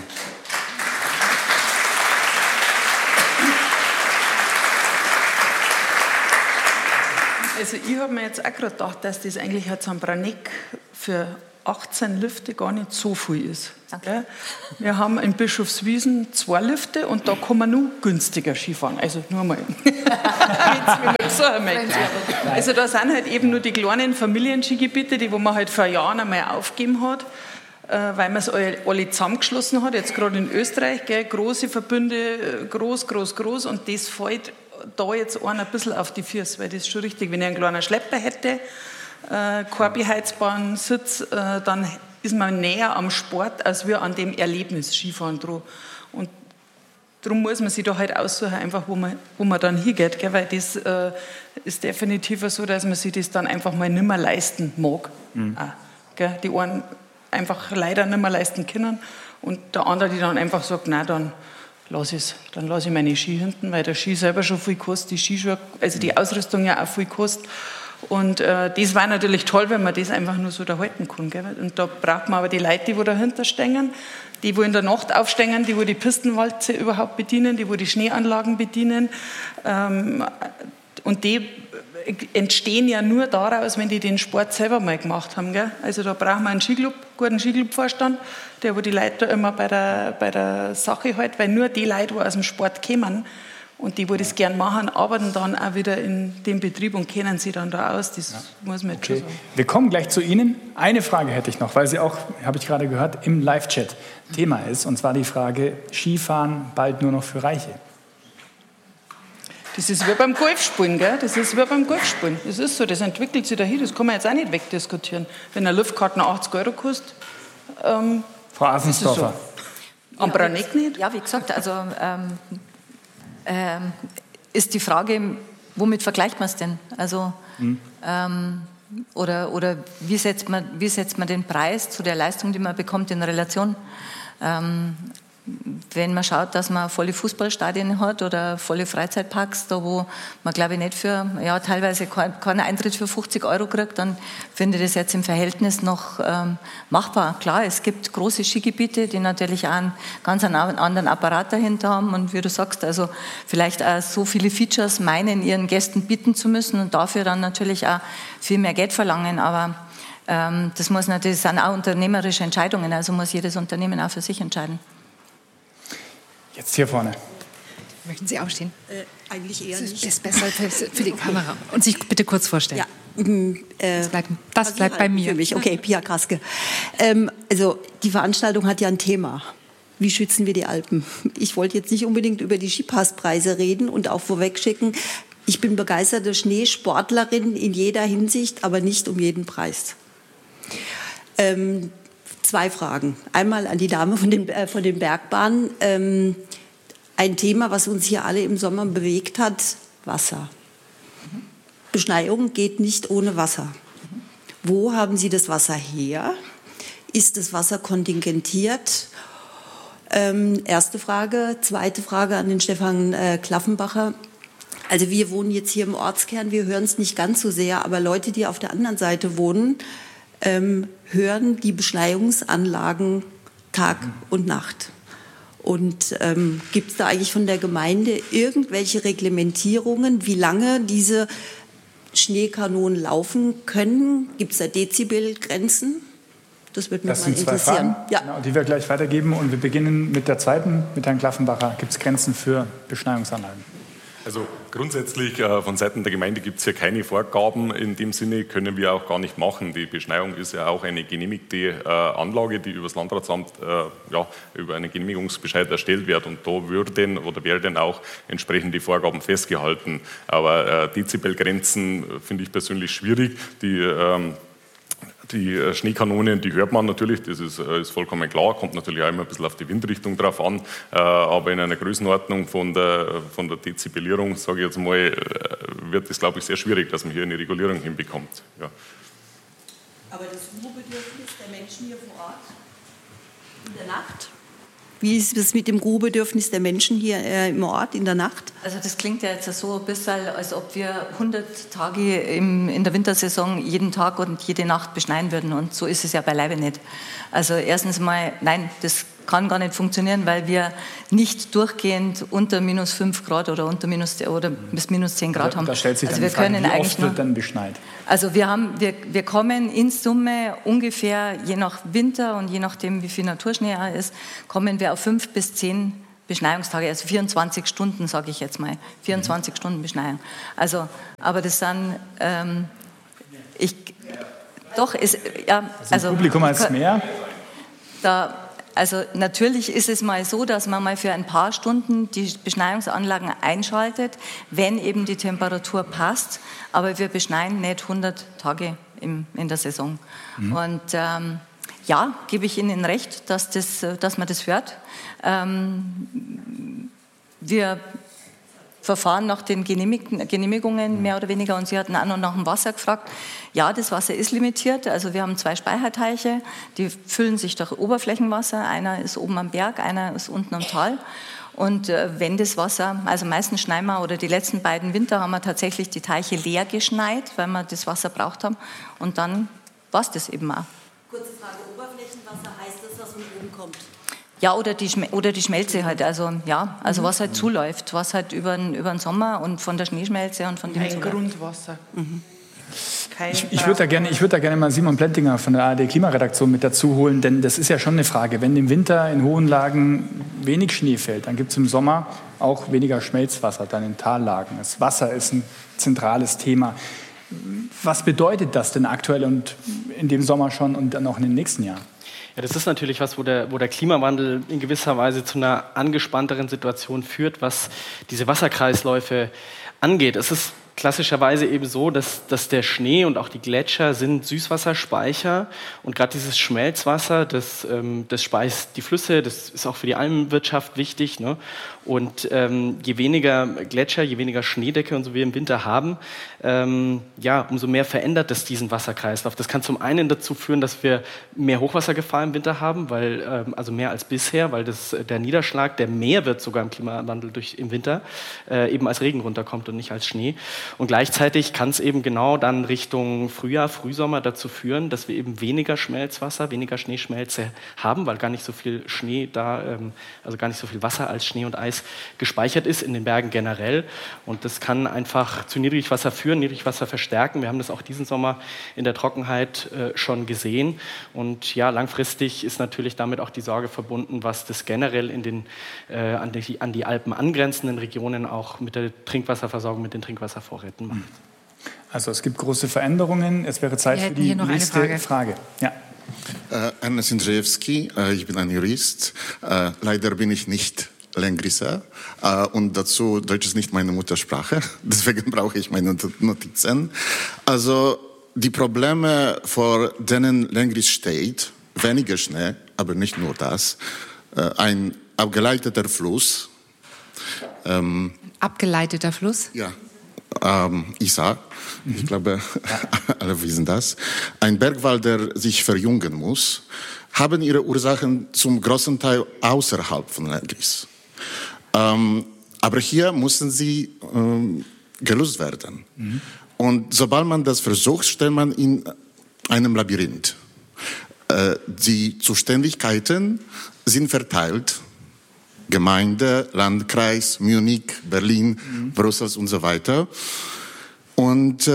Also ich habe mir jetzt auch gerade gedacht, dass das eigentlich jetzt am Braneck für 18 Lifte gar nicht so viel ist. Okay. Wir haben in Bischofswiesen 2 Lifte und da kann man nur günstiger Skifahren. Also nur mal. Also da sind halt eben nur die kleinen Familienskigebiete, die wo man halt vor Jahren einmal aufgegeben hat, weil man es alle zusammengeschlossen hat. Jetzt gerade in Österreich, gell, große Verbünde, groß und das fällt da jetzt ein bisschen auf die Füße, weil das ist schon richtig. Wenn ich einen kleinen Schlepper hätte, kein beheizbaren Sitz, dann ist man näher am Sport als wir an dem Erlebnis Skifahren dran. Und darum muss man sich da halt aussuchen, einfach wo man dann hingeht, gell? Weil das ist definitiv so, dass man sich das dann einfach mal nicht mehr leisten mag. Auch, gell? Die einen einfach leider nicht mehr leisten können und der andere, die dann einfach sagt, nein, dann lasse ich meine Ski hinten, weil der Ski selber schon viel kostet, die Skischuhe, also die Ausrüstung ja auch viel kostet. Und das war natürlich toll, wenn man das einfach nur so da halten kann. Gell? Und da braucht man aber die Leute, die dahinter stehen, die in der Nacht aufstehen, die Pistenwalze überhaupt bedienen, die Schneeanlagen bedienen. Und die entstehen ja nur daraus, wenn die den Sport selber mal gemacht haben. Gell? Also da braucht man einen guten Skiclub-Vorstand, der wo die Leute da immer bei der Sache hält, weil nur die Leute, die aus dem Sport kommen und die das gern machen, arbeiten dann auch wieder in dem Betrieb und kennen sich dann da aus. Das muss man jetzt schon sagen. Wir kommen gleich zu Ihnen. Eine Frage hätte ich noch, weil sie auch, habe ich gerade gehört, im Live-Chat Thema ist. Und zwar die Frage, Skifahren bald nur noch für Reiche. Das ist wie beim Golfspielen, gell? Das ist wie beim Golfspielen. Das ist so, das entwickelt sich dahin, das kann man jetzt auch nicht wegdiskutieren. Wenn eine Luftkarte 80 € kostet, Frau Asensdorfer. So. Am Braneck nicht? Ja, wie gesagt, also ist die Frage, womit vergleicht man es denn? Also, oder wie setzt man den Preis zu der Leistung, die man bekommt, in Relation? Wenn man schaut, dass man volle Fußballstadien hat oder volle Freizeitparks, da wo man, glaube ich, nicht für, ja, teilweise keinen Eintritt für 50 € kriegt, dann finde ich das jetzt im Verhältnis noch machbar. Klar, es gibt große Skigebiete, die natürlich auch einen ganz anderen Apparat dahinter haben und wie du sagst, also vielleicht auch so viele Features meinen, ihren Gästen bieten zu müssen und dafür dann natürlich auch viel mehr Geld verlangen, aber das sind auch unternehmerische Entscheidungen, also muss jedes Unternehmen auch für sich entscheiden. Jetzt hier vorne. Möchten Sie aufstehen? Eigentlich eher nicht. Das ist besser für die Kamera. Und sich bitte kurz vorstellen. Ja. Das bleibt bei mir. Für mich. Okay, Pia Kraske. Also die Veranstaltung hat ja ein Thema. Wie schützen wir die Alpen? Ich wollte jetzt nicht unbedingt über die Skipasspreise reden und auch vorwegschicken, ich bin begeisterte Schneesportlerin in jeder Hinsicht, aber nicht um jeden Preis. 2 Fragen. Einmal an die Dame von den Bergbahnen. Ein Thema, was uns hier alle im Sommer bewegt hat, Wasser. Beschneiung geht nicht ohne Wasser. Wo haben Sie das Wasser her? Ist das Wasser kontingentiert? Erste Frage. Zweite Frage an den Stefan Klaffenbacher. Also wir wohnen jetzt hier im Ortskern, wir hören es nicht ganz so sehr, aber Leute, die auf der anderen Seite wohnen, hören die Beschneiungsanlagen Tag und Nacht. Und gibt es da eigentlich von der Gemeinde irgendwelche Reglementierungen, wie lange diese Schneekanonen laufen können? Gibt es da Dezibelgrenzen? Das würde mich mal interessieren. Das sind 2 Fragen, ja. Genau, die wir gleich weitergeben. Und wir beginnen mit der zweiten, mit Herrn Klaffenbacher. Gibt es Grenzen für Beschneiungsanlagen? Also grundsätzlich von Seiten der Gemeinde gibt es hier keine Vorgaben. In dem Sinne können wir auch gar nicht machen. Die Beschneiung ist ja auch eine genehmigte Anlage, die über das Landratsamt über einen Genehmigungsbescheid erstellt wird. Und da werden auch entsprechende Vorgaben festgehalten. Aber Dezibelgrenzen finde ich persönlich schwierig. Die Schneekanonen, die hört man natürlich, das ist vollkommen klar, kommt natürlich auch immer ein bisschen auf die Windrichtung drauf an, aber in einer Größenordnung von der Dezibelierung, sage ich jetzt mal, wird es, glaube ich, sehr schwierig, dass man hier eine Regulierung hinbekommt. Ja. Aber das Ruhebedürfnis der Menschen hier vor Ort in der Nacht? Wie ist es mit dem Ruhebedürfnis der Menschen hier im Ort in der Nacht? Also das klingt ja jetzt so ein bisschen, als ob wir 100 Tage in der Wintersaison jeden Tag und jede Nacht beschneien würden. Und so ist es ja beileibe nicht. Also erstens mal, nein, das kann gar nicht funktionieren, weil wir nicht durchgehend unter minus 5 Grad oder bis minus 10 Grad haben. Da stellt sich also dann wir die Frage, können wie eigentlich oft wird dann beschneit? Also wir kommen in Summe ungefähr, je nach Winter und je nachdem, wie viel Naturschnee ist, kommen wir auf 5 bis 10 Beschneiungstage, also 24 Stunden, sage ich jetzt mal. 24 Stunden Beschneiung. Also, aber das sind, Das Publikum als mehr? Also natürlich ist es mal so, dass man mal für ein paar Stunden die Beschneiungsanlagen einschaltet, wenn eben die Temperatur passt. Aber wir beschneien nicht 100 Tage in der Saison. Und gebe ich Ihnen recht, dass man das hört. Wir verfahren nach den Genehmigungen mehr oder weniger, und Sie hatten auch noch nach dem Wasser gefragt. Ja, das Wasser ist limitiert, also wir haben 2 Speicherteiche, die füllen sich durch Oberflächenwasser, einer ist oben am Berg, einer ist unten am Tal. Und wenn das Wasser, also meistens schneien wir, oder die letzten beiden Winter haben wir tatsächlich die Teiche leer geschneit, weil wir das Wasser braucht haben, und dann war es das eben auch. Kurze Frage, Oberflächenwasser heißt das, was von oben kommt? Ja, oder die Schmelze halt, also was halt zuläuft, was halt über den Sommer und von der Schneeschmelze und von dem Kein Grundwasser. Ich würde da gerne mal Simon Plentinger von der ARD Klimaredaktion mit dazu holen, denn das ist ja schon eine Frage. Wenn im Winter in hohen Lagen wenig Schnee fällt, dann gibt es im Sommer auch weniger Schmelzwasser, dann in Tallagen. Das Wasser ist ein zentrales Thema. Was bedeutet das denn aktuell und in dem Sommer schon und dann auch in den nächsten Jahren? Ja, das ist natürlich was, wo der Klimawandel in gewisser Weise zu einer angespannteren Situation führt, was diese Wasserkreisläufe angeht. Es ist klassischerweise eben so, dass der Schnee und auch die Gletscher sind Süßwasserspeicher, und gerade dieses Schmelzwasser, das speist die Flüsse, das ist auch für die Almwirtschaft wichtig, ne? Und je weniger Gletscher, je weniger Schneedecke und so wie wir im Winter haben, umso mehr verändert es diesen Wasserkreislauf. Das kann zum einen dazu führen, dass wir mehr Hochwassergefahr im Winter haben, also mehr als bisher, weil der Niederschlag, der mehr wird sogar im Klimawandel im Winter, eben als Regen runterkommt und nicht als Schnee. Und gleichzeitig kann es eben genau dann Richtung Frühjahr, Frühsommer dazu führen, dass wir eben weniger Schmelzwasser, weniger Schneeschmelze haben, weil gar nicht so viel Schnee also gar nicht so viel Wasser als Schnee und Eis gespeichert ist in den Bergen generell. Und das kann einfach zu Niedrigwasser führen, Niedrigwasser verstärken. Wir haben das auch diesen Sommer in der Trockenheit schon gesehen. Und ja, langfristig ist natürlich damit auch die Sorge verbunden, was das generell an die Alpen angrenzenden Regionen auch mit der Trinkwasserversorgung, mit den Trinkwasservorräten macht. Also es gibt große Veränderungen. Es wäre Zeit für die nächste Frage. Ja. Ernest Jędrzejewski, ich bin ein Jurist. Leider bin ich nicht Lengrisser und dazu Deutsch ist nicht meine Muttersprache, deswegen brauche ich meine Notizen. Also die Probleme, vor denen Lengris steht, weniger Schnee, aber nicht nur das, ein abgeleiteter Fluss. Abgeleiteter Fluss? Ja. Isar, ich glaube, alle wissen das. Ein Bergwald, der sich verjüngen muss, haben ihre Ursachen zum großen Teil außerhalb von Lengris. Aber hier müssen sie gelöst werden. Und sobald man das versucht, stellt man in einem Labyrinth. Die Zuständigkeiten sind verteilt. Gemeinde, Landkreis, Munich, Berlin, Brüssel und so weiter. Und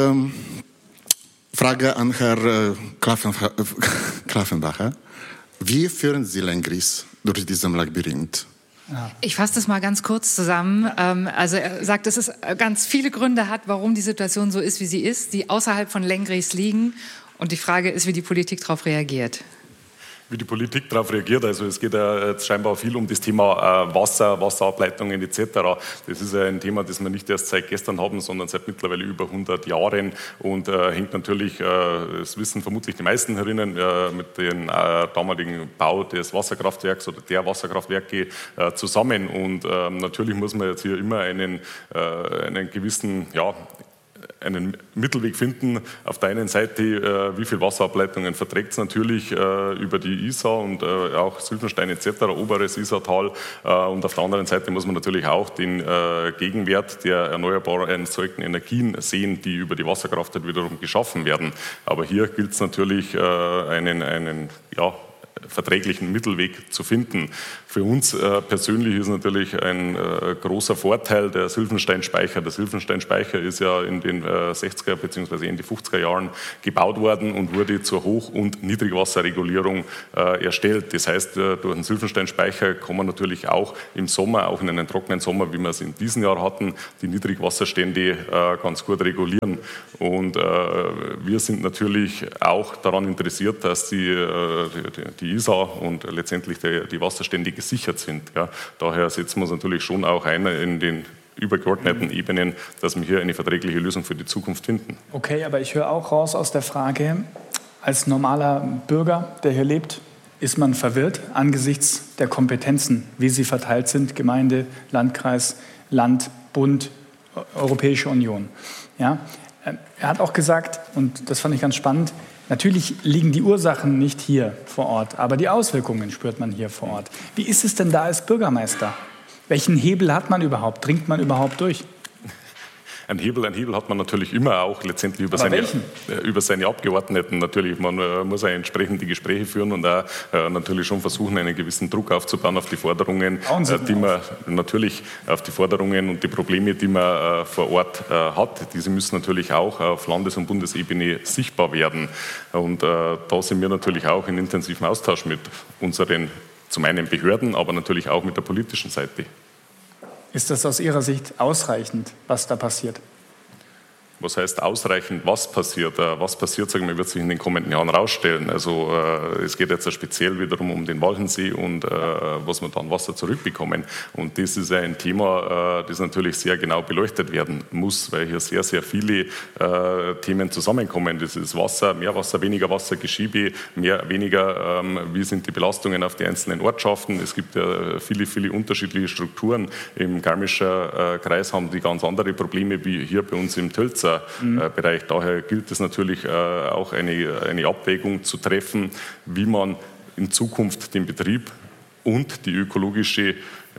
Frage an Herrn Klaffenbacher. Wie führen Sie Lengris durch dieses Labyrinth? Ich fasse das mal ganz kurz zusammen. Also er sagt, dass es ganz viele Gründe hat, warum die Situation so ist, wie sie ist, die außerhalb von Lenggries liegen. Und die Frage ist, wie die Politik darauf reagiert. Wie die Politik darauf reagiert. Also es geht ja jetzt scheinbar viel um das Thema Wasser, Wasserableitungen etc. Das ist ja ein Thema, das wir nicht erst seit gestern haben, sondern seit mittlerweile über 100 Jahren und hängt natürlich, das wissen vermutlich die meisten herinnen, mit dem damaligen Bau des Wasserkraftwerks oder der Wasserkraftwerke zusammen. Und natürlich muss man jetzt hier immer einen gewissen, einen Mittelweg finden. Auf der einen Seite, wie viel Wasserableitungen verträgt es natürlich über die Isar und auch Sylvenstein etc., oberes Isartal. Und auf der anderen Seite muss man natürlich auch den Gegenwert der erneuerbar erzeugten Energien sehen, die über die Wasserkraft halt wiederum geschaffen werden. Aber hier gilt es natürlich, einen verträglichen Mittelweg zu finden. Für uns persönlich ist natürlich ein großer Vorteil der Sylvensteinspeicher. Der Sylvensteinspeicher ist ja in den 60er bzw. in die 50er Jahren gebaut worden und wurde zur Hoch- und Niedrigwasserregulierung erstellt. Das heißt, durch den Sylvensteinspeicher kann man natürlich auch im Sommer, auch in einem trockenen Sommer, wie wir es in diesem Jahr hatten, die Niedrigwasserstände ganz gut regulieren. Und wir sind natürlich auch daran interessiert, dass die Isar und letztendlich die Wasserstände gesichert sind. Ja. Daher setzen wir uns natürlich schon auch ein in den übergeordneten Ebenen, dass wir hier eine verträgliche Lösung für die Zukunft finden. Okay, aber ich höre auch raus aus der Frage, als normaler Bürger, der hier lebt, ist man verwirrt angesichts der Kompetenzen, wie sie verteilt sind, Gemeinde, Landkreis, Land, Bund, Europäische Union. Ja? Er hat auch gesagt, und das fand ich ganz spannend, natürlich liegen die Ursachen nicht hier vor Ort, aber die Auswirkungen spürt man hier vor Ort. Wie ist es denn da als Bürgermeister? Welchen Hebel hat man überhaupt? Dringt man überhaupt durch? Ein Hebel hat man natürlich immer auch letztendlich über seine Abgeordneten. Natürlich, man muss auch entsprechend die Gespräche führen und auch natürlich schon versuchen, einen gewissen Druck aufzubauen auf die Forderungen, die man natürlich auf die Forderungen und die Probleme, die man vor Ort hat. Diese müssen natürlich auch auf Landes- und Bundesebene sichtbar werden. Und da sind wir natürlich auch in intensivem Austausch mit unseren, zum einen Behörden, aber natürlich auch mit der politischen Seite. Ist das aus Ihrer Sicht ausreichend, was da passiert? Was heißt ausreichend, was passiert? Was passiert, sagen wir, wird sich in den kommenden Jahren rausstellen. Also es geht jetzt speziell wiederum um den Walchensee und was wir dann Wasser zurückbekommen. Und das ist ein Thema, das natürlich sehr genau beleuchtet werden muss, weil hier sehr, sehr viele Themen zusammenkommen. Das ist Wasser, mehr Wasser, weniger Wasser, Geschiebe, weniger, wie sind die Belastungen auf die einzelnen Ortschaften. Es gibt ja viele, viele unterschiedliche Strukturen. Im Garmischer Kreis haben die ganz andere Probleme wie hier bei uns im Tölzer Bereich. Daher gilt es natürlich auch eine Abwägung zu treffen, wie man in Zukunft den Betrieb und die ökologische,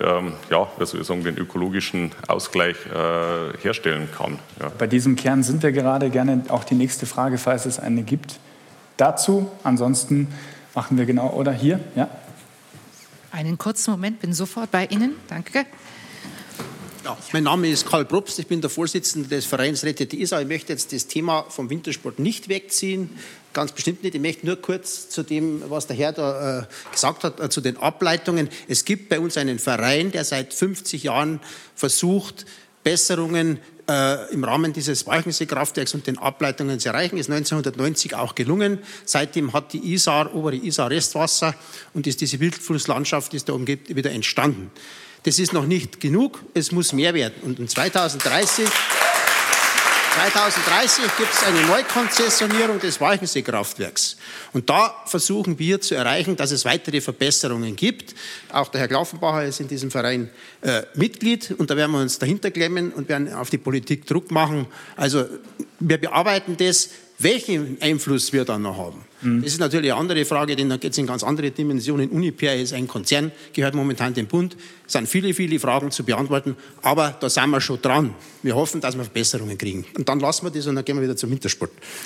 den ökologischen Ausgleich herstellen kann. Ja. Bei diesem Kern sind wir gerade. Gerne auch die nächste Frage, falls es eine gibt, dazu. Ansonsten machen wir genau, oder hier, ja. Einen kurzen Moment, bin sofort bei Ihnen. Danke. Ja, mein Name ist Karl Probst, ich bin der Vorsitzende des Vereins Rettet die Isar. Ich möchte jetzt das Thema vom Wintersport nicht wegziehen, ganz bestimmt nicht. Ich möchte nur kurz zu dem, was der Herr da gesagt hat, zu den Ableitungen. Es gibt bei uns einen Verein, der seit 50 Jahren versucht, Besserungen im Rahmen dieses Walchensee-Kraftwerks und den Ableitungen zu erreichen. Ist 1990 auch gelungen. Seitdem hat die Isar, obere Isar Restwasser und ist diese Wildflusslandschaft, die es da umgibt, wieder entstanden. Das ist noch nicht genug, es muss mehr werden. Und 2030 gibt es eine Neukonzessionierung des Walchensee-Kraftwerks. Und da versuchen wir zu erreichen, dass es weitere Verbesserungen gibt. Auch der Herr Glaufenbacher ist in diesem Verein Mitglied. Und da werden wir uns dahinter klemmen und werden auf die Politik Druck machen. Also wir bearbeiten das, welchen Einfluss wir dann noch haben. Das ist natürlich eine andere Frage, denn da geht es in ganz andere Dimensionen. Uniper ist ein Konzern, gehört momentan dem Bund. Es sind viele, viele Fragen zu beantworten, aber da sind wir schon dran. Wir hoffen, dass wir Verbesserungen kriegen. Und dann lassen wir das und dann gehen wir wieder zum Wintersport.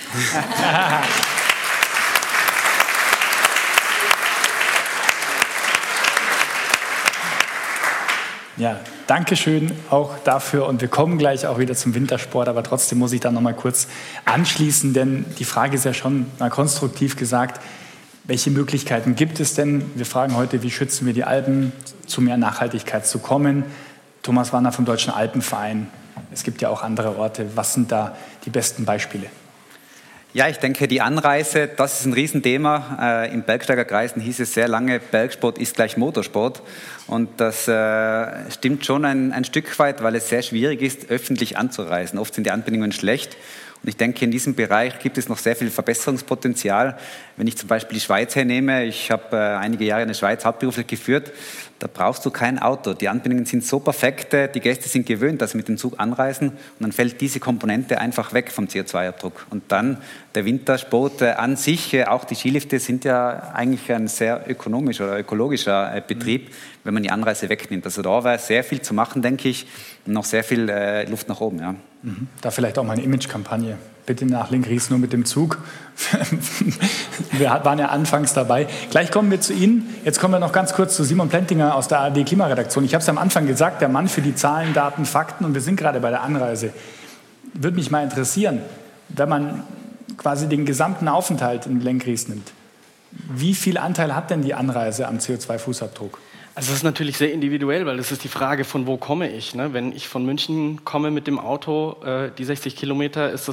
Ja, danke schön auch dafür und wir kommen gleich auch wieder zum Wintersport, aber trotzdem muss ich da noch mal kurz anschließen, denn die Frage ist ja schon mal konstruktiv gesagt, Welche Möglichkeiten gibt es denn? Wir fragen heute, wie schützen wir die Alpen, zu mehr Nachhaltigkeit zu kommen. Thomas Wanner vom Deutschen Alpenverein. Es gibt ja auch andere Orte. Was sind da die besten Beispiele? Ja, ich denke, die Anreise, das ist ein Riesenthema. Im Bergsteigerkreisen hieß es sehr lange, Bergsport ist gleich Motorsport. Und das stimmt schon ein Stück weit, weil es sehr schwierig ist, öffentlich anzureisen. Oft sind die Anbindungen schlecht. Und ich denke, in diesem Bereich gibt es noch sehr viel Verbesserungspotenzial. Wenn ich zum Beispiel die Schweiz hernehme, ich habe einige Jahre in der Schweiz hauptberuflich geführt, da brauchst du kein Auto. Die Anbindungen sind so perfekt, die Gäste sind gewöhnt, dass sie mit dem Zug anreisen und dann fällt diese Komponente einfach weg vom CO2-Abdruck. Und dann der Wintersport an sich, auch die Skilifte sind ja eigentlich ein sehr ökonomischer oder ökologischer Betrieb, wenn man die Anreise wegnimmt. Also da wäre sehr viel zu machen, denke ich, und noch sehr viel Luft nach oben. Ja. Da vielleicht auch mal eine Imagekampagne. Bitte nach Lenkries nur mit dem Zug. Wir waren ja anfangs dabei. Gleich kommen wir zu Ihnen. Jetzt kommen wir noch ganz kurz zu Simon Plentinger aus der ARD Klimaredaktion. Ich habe es am Anfang gesagt, der Mann für die Zahlen, Daten, Fakten. Und wir sind gerade bei der Anreise. Würde mich mal interessieren, wenn man quasi den gesamten Aufenthalt in Lenkries nimmt. Wie viel Anteil hat denn die Anreise am CO2-Fußabdruck? Also das ist natürlich sehr individuell, weil das ist die Frage, von wo komme ich. Ne? Wenn ich von München komme mit dem Auto, die 60 Kilometer, ist